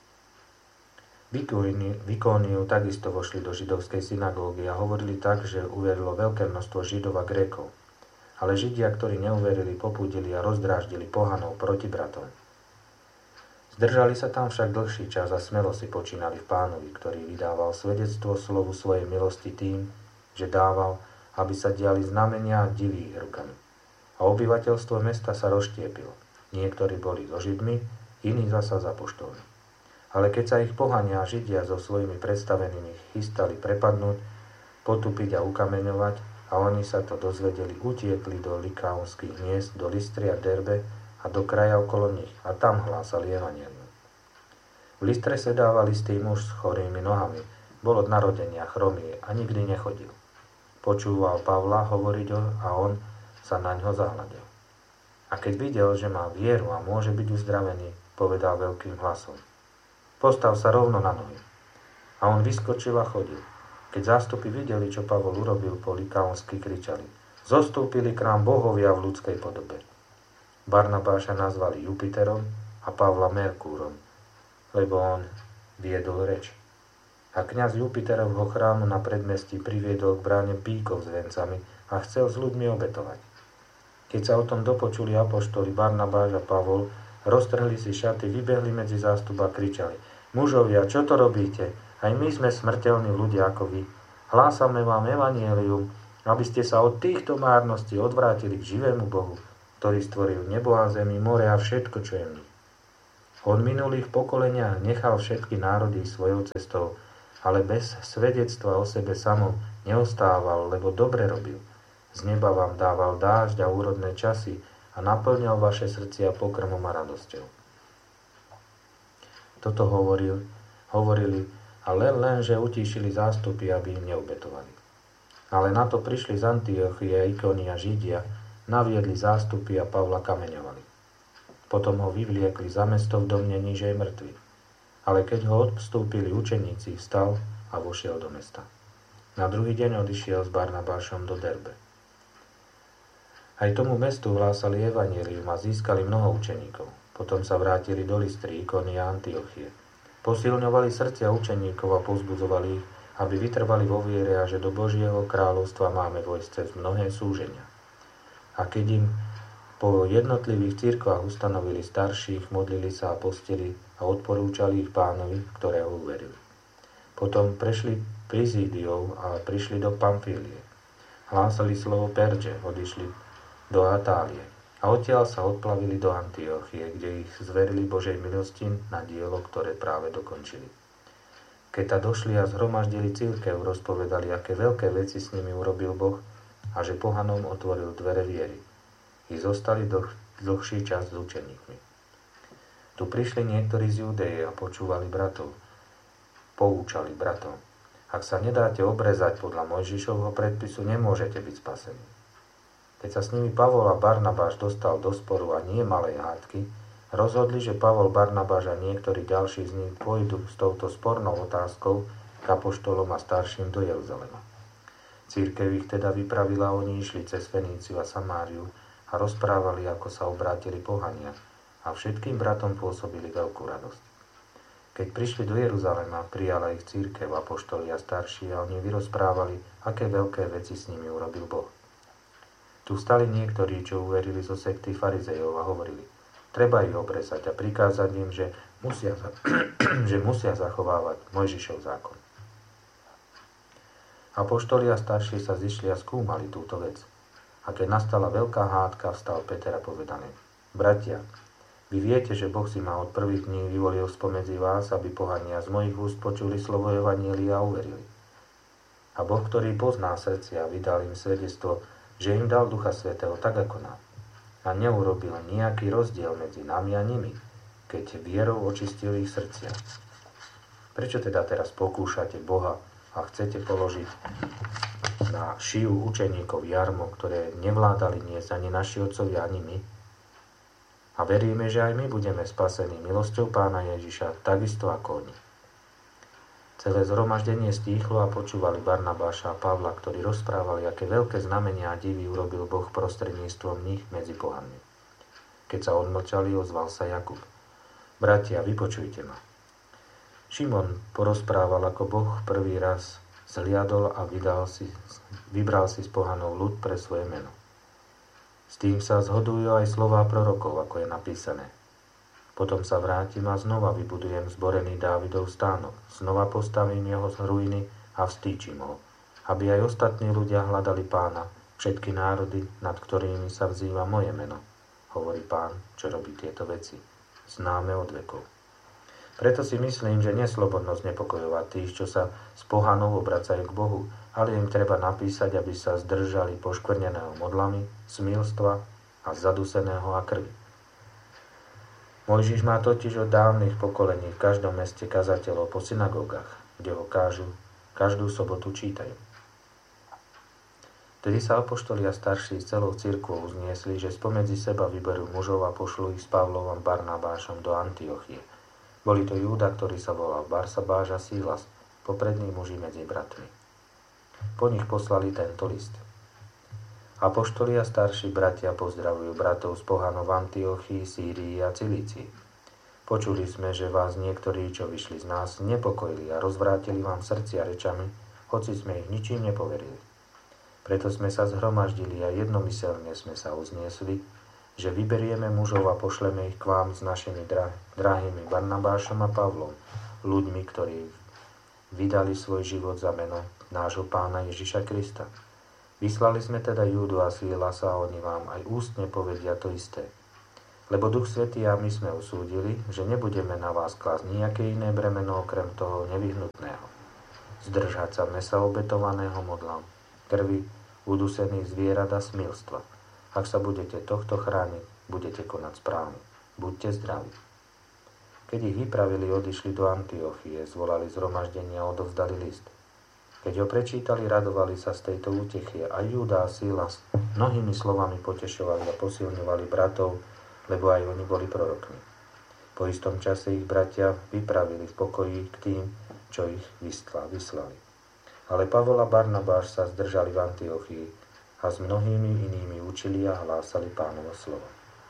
V Ikóniu takisto vošli do židovskej synagógy a hovorili tak, že uverilo veľké množstvo Židov a Grékov. Ale Židia, ktorí neuverili, popúdili a rozdráždili pohanov proti bratom. Zdržali sa tam však dlhší čas a smelo si počínali v Pánovi, ktorý vydával svedectvo slovu svojej milosti tým, že dával, aby sa diali znamenia a divy ich rukami. A obyvateľstvo mesta sa rozštiepilo. Niektorí boli so Židmi, iní zasa za apoštolmi. Ale keď sa ich pohania a Židia so svojimi predstavenými chystali prepadnúť, potupiť a ukameňovať, a oni sa to dozvedeli, utiekli do likaonských miest, do Lystry a Derbe a do kraja okolo nich a tam hlásali evanjelium. V Lystre sedával istý muž s chorými nohami, bol od narodenia chromý a nikdy nechodil. Počúval Pavla hovoriť a on sa na ňo zahľadil. A keď videl, že má vieru a môže byť uzdravený, povedal veľkým hlasom: Postav sa rovno na nohy. A on vyskočil a chodil. Keď zástupy videli, čo Pavol urobil, po likaonsky kričali: Zostúpili k nám bohovia v ľudskej podobe. Barnabáša nazvali Jupiterom a Pavla Merkúrom, lebo on viedol reč. A kňaz Jupiterovho chrámu na predmestí priviedol k bráne bíkov s vencami a chcel s ľuďmi obetovať. Keď sa o tom dopočuli apoštoli Barnabáš a Pavol, roztrhli si šaty, vybehli medzi zástup a kričali: Mužovia, čo to robíte? Aj my sme smrteľní ľudia ako vy. Hlásame vám evanjelium, aby ste sa od týchto márností odvrátili k živému Bohu, ktorý stvoril nebo a zemi, more a všetko, čo je v nich. Od minulých pokolenia nechal všetky národy svojou cestou, ale bez svedectva o sebe samom neostával, lebo dobre robil. Z neba vám dával dážď a úrodné časy a naplňal vaše srdcia pokrmom a radosťou. Toto hovorili a len, že utíšili zástupy, aby im neubetovali. Ale na to prišli z Antiochie, Ikony a Židia, naviedli zástupy a Pavla kameňovali. Potom ho vyvliekli za mesto v domnení, že je mŕtvy. Ale keď ho odstúpili učeníci, vstal a vošiel do mesta. Na druhý deň odišiel s Barnabášom do Derbe. Aj tomu mestu hlásali evanjelium a získali mnoho učeníkov. Potom sa vrátili do Lystry, Ikony a Antiochie. Posilňovali srdcia učeníkov a povzbudzovali ich, aby vytrvali vo viere a že do Božieho kráľovstva máme vojsť cez mnohé súženia. A keď im po jednotlivých cirkvách ustanovili starších, modlili sa a postili a odporúčali ich Pánovi, ktorého uverili. Potom prešli Prizídiou a prišli do Pamfílie. Hlásali slovo Perže, odišli do Atálie a odtiaľ sa odplavili do Antiochie, kde ich zverili Božej milosti na dielo, ktoré práve dokončili. Keď ta došli a zhromaždili cirkev, rozpovedali, aké veľké veci s nimi urobil Boh a že pohanom otvoril dvere viery. I zostali dlhší čas s učeníkmi. Tu prišli niektorí z Judeje a poučali bratov. Ak sa nedáte obrezať podľa Mojžišovho predpisu, nemôžete byť spasení. Keď sa s nimi Pavol a Barnabáš dostal do sporu a nie malej hádky, rozhodli, že Pavol, Barnabáš a niektorí ďalší z nich pôjdu s touto spornou otázkou k apoštolom a starším do Jeruzalema. Cirkev ich teda vypravila, oni išli cez Feníciu a Samáriu a rozprávali, ako sa obrátili pohania a všetkým bratom pôsobili veľkú radosť. Keď prišli do Jeruzalema, prijala ich cirkev, apoštoli a starší a oni vyrozprávali, aké veľké veci s nimi urobil Boh. Tu stali niektorí, čo uverili zo sekty farizejov a hovorili, treba ich obrezať a prikázať im, že musia zachovávať Mojžišov zákon. Apoštoli a starší sa zišli a skúmali túto vec. A keď nastala veľká hádka, vstal Peter a povedal im, bratia, vy viete, že Boh si ma od prvých dní vyvolil spomedzi vás, aby pohania z mojich úst počuli slovo evanjelia a uverili. A Boh, ktorý pozná srdcia, vydal im svedectvo, že im dal Ducha Svätého tak ako nám. A neurobil nejaký rozdiel medzi nami a nimi, keď vierou očistil ich srdcia. Prečo teda teraz pokúšate Boha a chcete položiť na šiju učeníkov jarmo, ktoré nevládali niesť ani naši otcovia, ani my? A veríme, že aj my budeme spasení milosťou Pána Ježiša, takisto ako oni. Celé zhromaždenie stíchlo a počúvali Barnabáša a Pavla, ktorí rozprávali, aké veľké znamenia a divy urobil Boh prostredníctvom nich medzi pohanmi. Keď sa odmlčali, ozval sa Jakub. Bratia, vypočujte ma. Šimon porozprával, ako Boh prvý raz zliadol a vybral si z pohanov ľud pre svoje meno. S tým sa zhodujú aj slová prorokov, ako je napísané. Potom sa vrátim a znova vybudujem zborený Dávidov stánok, znova postavím jeho z ruiny a vstýčim ho, aby aj ostatní ľudia hľadali Pána, všetky národy, nad ktorými sa vzýva moje meno, hovorí Pán, čo robí tieto veci, známe od vekov. Preto si myslím, že neslobodno znepokojovať tých, čo sa s pohanou obracajú k Bohu, ale im treba napísať, aby sa zdržali poškvrneného modlami, smilstva a zaduseného a krvi. Mojžiš má totiž od dávnych pokolení v každom meste kazateľov po synagógach, kde ho každú sobotu čítajú. Tedy sa apoštoli a starší s celou cirkvou uzniesli, že spomedzi seba vyberú mužov a pošlú ich s Pavlom a Barnabášom do Antiochie. Boli to Júda, ktorý sa volal Barsabáš a Sílas, poprední muži medzi bratmi. Po nich poslali tento list. Apoštoli a starší bratia pozdravujú bratov z pohanov v Antiochii, Sýrii a Cilícii. Počuli sme, že vás niektorí, čo vyšli z nás, nepokojili a rozvrátili vám srdcia rečami, hoci sme ich ničím nepoverili. Preto sme sa zhromaždili a jednomyselne sme sa uzniesli, že vyberieme mužov a pošleme ich k vám s našimi drahými Barnabášom a Pavlom, ľuďmi, ktorí vydali svoj život za meno nášho Pána Ježiša Krista. Vyslali sme teda Júdu a Sílasa a oni vám aj ústne povedia to isté. Lebo Duch Svätý a my sme usúdili, že nebudeme na vás klásť nejaké iné bremeno okrem toho nevyhnutného. Zdržať sa mesa obetovaného modlám, krvi, udusených zvierat a smilstva. Ak sa budete tohto chrániť, budete konať správne. Buďte zdraví. Keď ich vypravili, odišli do Antiochie, zvolali zhromaždenie a odovzdali list. Keď ho prečítali, radovali sa z tejto útechy a Júda a Sílas mnohými slovami potešovali a posilňovali bratov, lebo aj oni boli prorokmi. Po istom čase ich bratia vypravili v pokoji k tým, čo ich vyslali. Ale Pavol a Barnabáš sa zdržali v Antiochii a s mnohými inými učili a hlásali Pánovo slovo.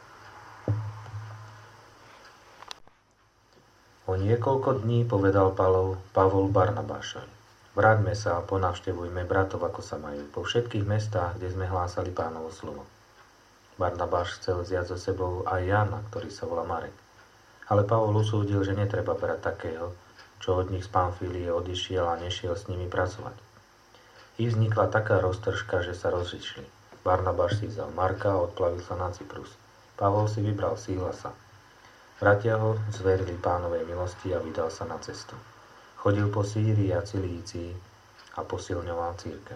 O niekoľko dní povedal Pavol Barnabášovi: Vráťme sa a ponavštevujme bratov, ako sa majú, po všetkých mestách, kde sme hlásali Pánovo slovo. Barnabáš chcel vziať so sebou aj Jána, ktorý sa volá Marek. Ale Pavol usúdil, že netreba brať takého, čo od nich z Pamfílie odišiel a nešiel s nimi pracovať. I vznikla taká roztržka, že sa rozišli. Barnabáš si vzal Marka a odplavil sa na Cyprus. Pavol si vybral Sílasa. Bratia ho zverili Pánovej milosti a vydal sa na cestu. Chodil po Sýrii a Cilícii a posilňoval cirkev.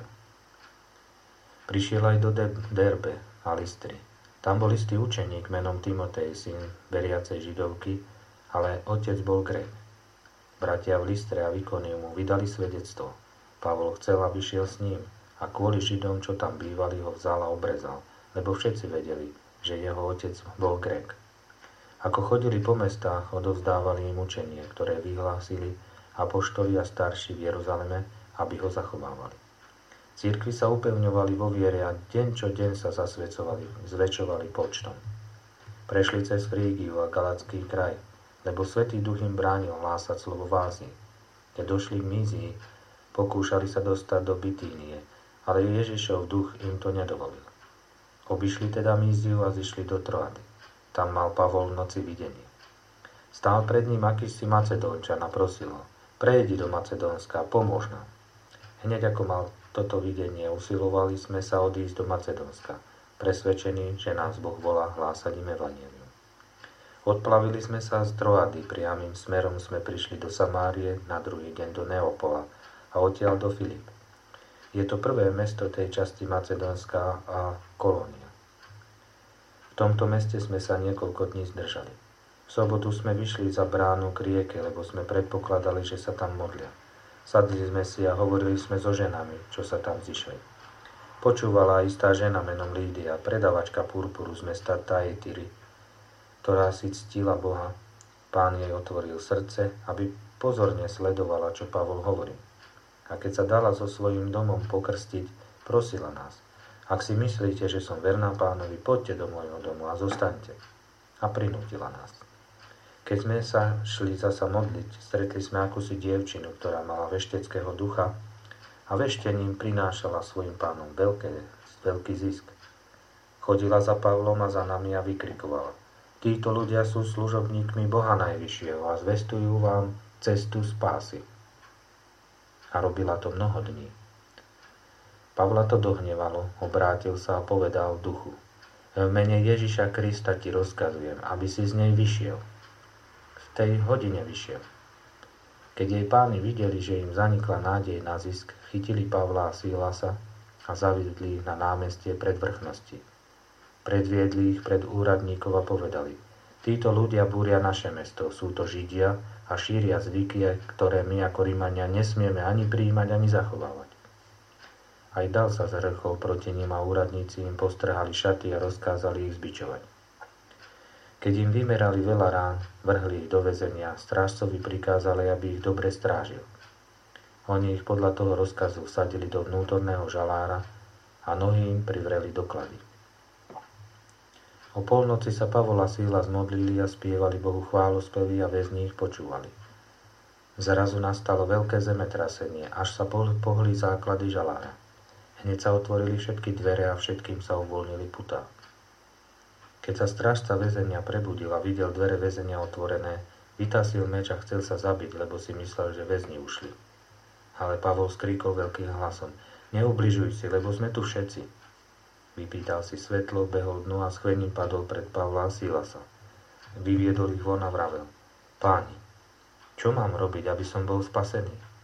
Prišiel aj do Derbe a Lystry. Tam bol istý učeník menom Timotej, syn veriacej Židovky, ale otec bol Grék. Bratia v Lystre a v Ikoniu mu vydali svedectvo. Pavol chcel, aby šiel s ním a kvôli Židom, čo tam bývali, ho vzal a obrezal, lebo všetci vedeli, že jeho otec bol Grék. Ako chodili po mestách, odovzdávali im učenie, ktoré vyhlásili apoštoli a starší v Jeruzaleme, aby ho zachovávali. Cirkvi sa upevňovali vo viere a deň čo deň sa zasvedcovali, zväčšovali počtom. Prešli cez Frígiu a Galacký kraj, lebo Svätý Duch im bránil hlásať slovo v Ázii. Keď došli k Mízii, pokúšali sa dostať do Bitínie, ale Ježišov duch im to nedovolil. Obišli teda Míziu a zišli do Troady. Tam mal Pavol v noci videnie. Stál pred ním akýsi Macedónčan a prosil ho: Prejdi do Macedónska, pomôž nám. Hneď ako mal toto videnie, usilovali sme sa odísť do Macedónska, presvedčení, že nás Boh volá hlásať im evanjelium. Odplavili sme sa z Troady, priamym smerom sme prišli do Samárie, na druhý deň do Neapola a odtiaľ do Filip. Je to prvé mesto tej časti Macedónska a kolónia. V tomto meste sme sa niekoľko dní zdržali. V sobotu sme vyšli za bránu k rieke, lebo sme predpokladali, že sa tam modlia. Sadli sme si a hovorili sme so ženami, čo sa tam zišli. Počúvala istá žena menom Lídia, predavačka purpuru z mesta Thyatira, ktorá si ctila Boha. Pán jej otvoril srdce, aby pozorne sledovala, čo Pavol hovorí. A keď sa dala so svojím domom pokrstiť, prosila nás: Ak si myslíte, že som verná Pánovi, poďte do môjho domu a zostaňte. A prinútila nás. Keď sme sa šli zasa modliť, stretli sme akúsi dievčinu, ktorá mala vešteckého ducha a veštením prinášala svojim pánom veľký zisk. Chodila za Pavlom a za nami a vykrikovala: Títo ľudia sú služobníkmi Boha Najvyššieho a zvestujú vám cestu spásy. A robila to mnoho dní. Pavla to dohnevalo, obrátil sa a povedal duchu: V mene Ježiša Krista ti rozkazujem, aby si z nej vyšiel. V tej hodine vyšiel. Keď jej páni videli, že im zanikla nádej na zisk, chytili Pavla a Sílasa a zaviedli ich na námestie pred vrchnosti. Predviedli ich pred úradníkov a povedali: Títo ľudia búria naše mesto, sú to Židia a šíria zvyky, ktoré my ako Rimania nesmieme ani prijímať, ani zachovávať. Aj dav sa zhrchol proti nim a úradníci im postrhali šaty a rozkázali ich zbičovať. Keď im vymerali veľa rán, vrhli ich do väzenia, strážcovi prikázali, aby ich dobre strážil. Oni ich podľa toho rozkazu vsadili do vnútorného žalára a nohy im privreli do klady. O polnoci sa Pavol a Síla zmodlili a spievali Bohu chválospevy a väzni ich počúvali. Zrazu nastalo veľké zemetrasenie, až sa pohli základy žalára. Hneď sa otvorili všetky dvere a všetkým sa uvoľnili putá. Keď sa strážca väzenia prebudil a videl dvere väzenia otvorené, vytasil meč a chcel sa zabiť, lebo si myslel, že väzni ušli. Ale Pavol skríkol veľkým hlasom: Neubližuj si, lebo sme tu všetci. Vypýtal si svetlo, behol dnu a schvením padol pred Pavla a Silasa. Vyviedol ich von a vravel. Páni, čo mám robiť, aby som bol spasený?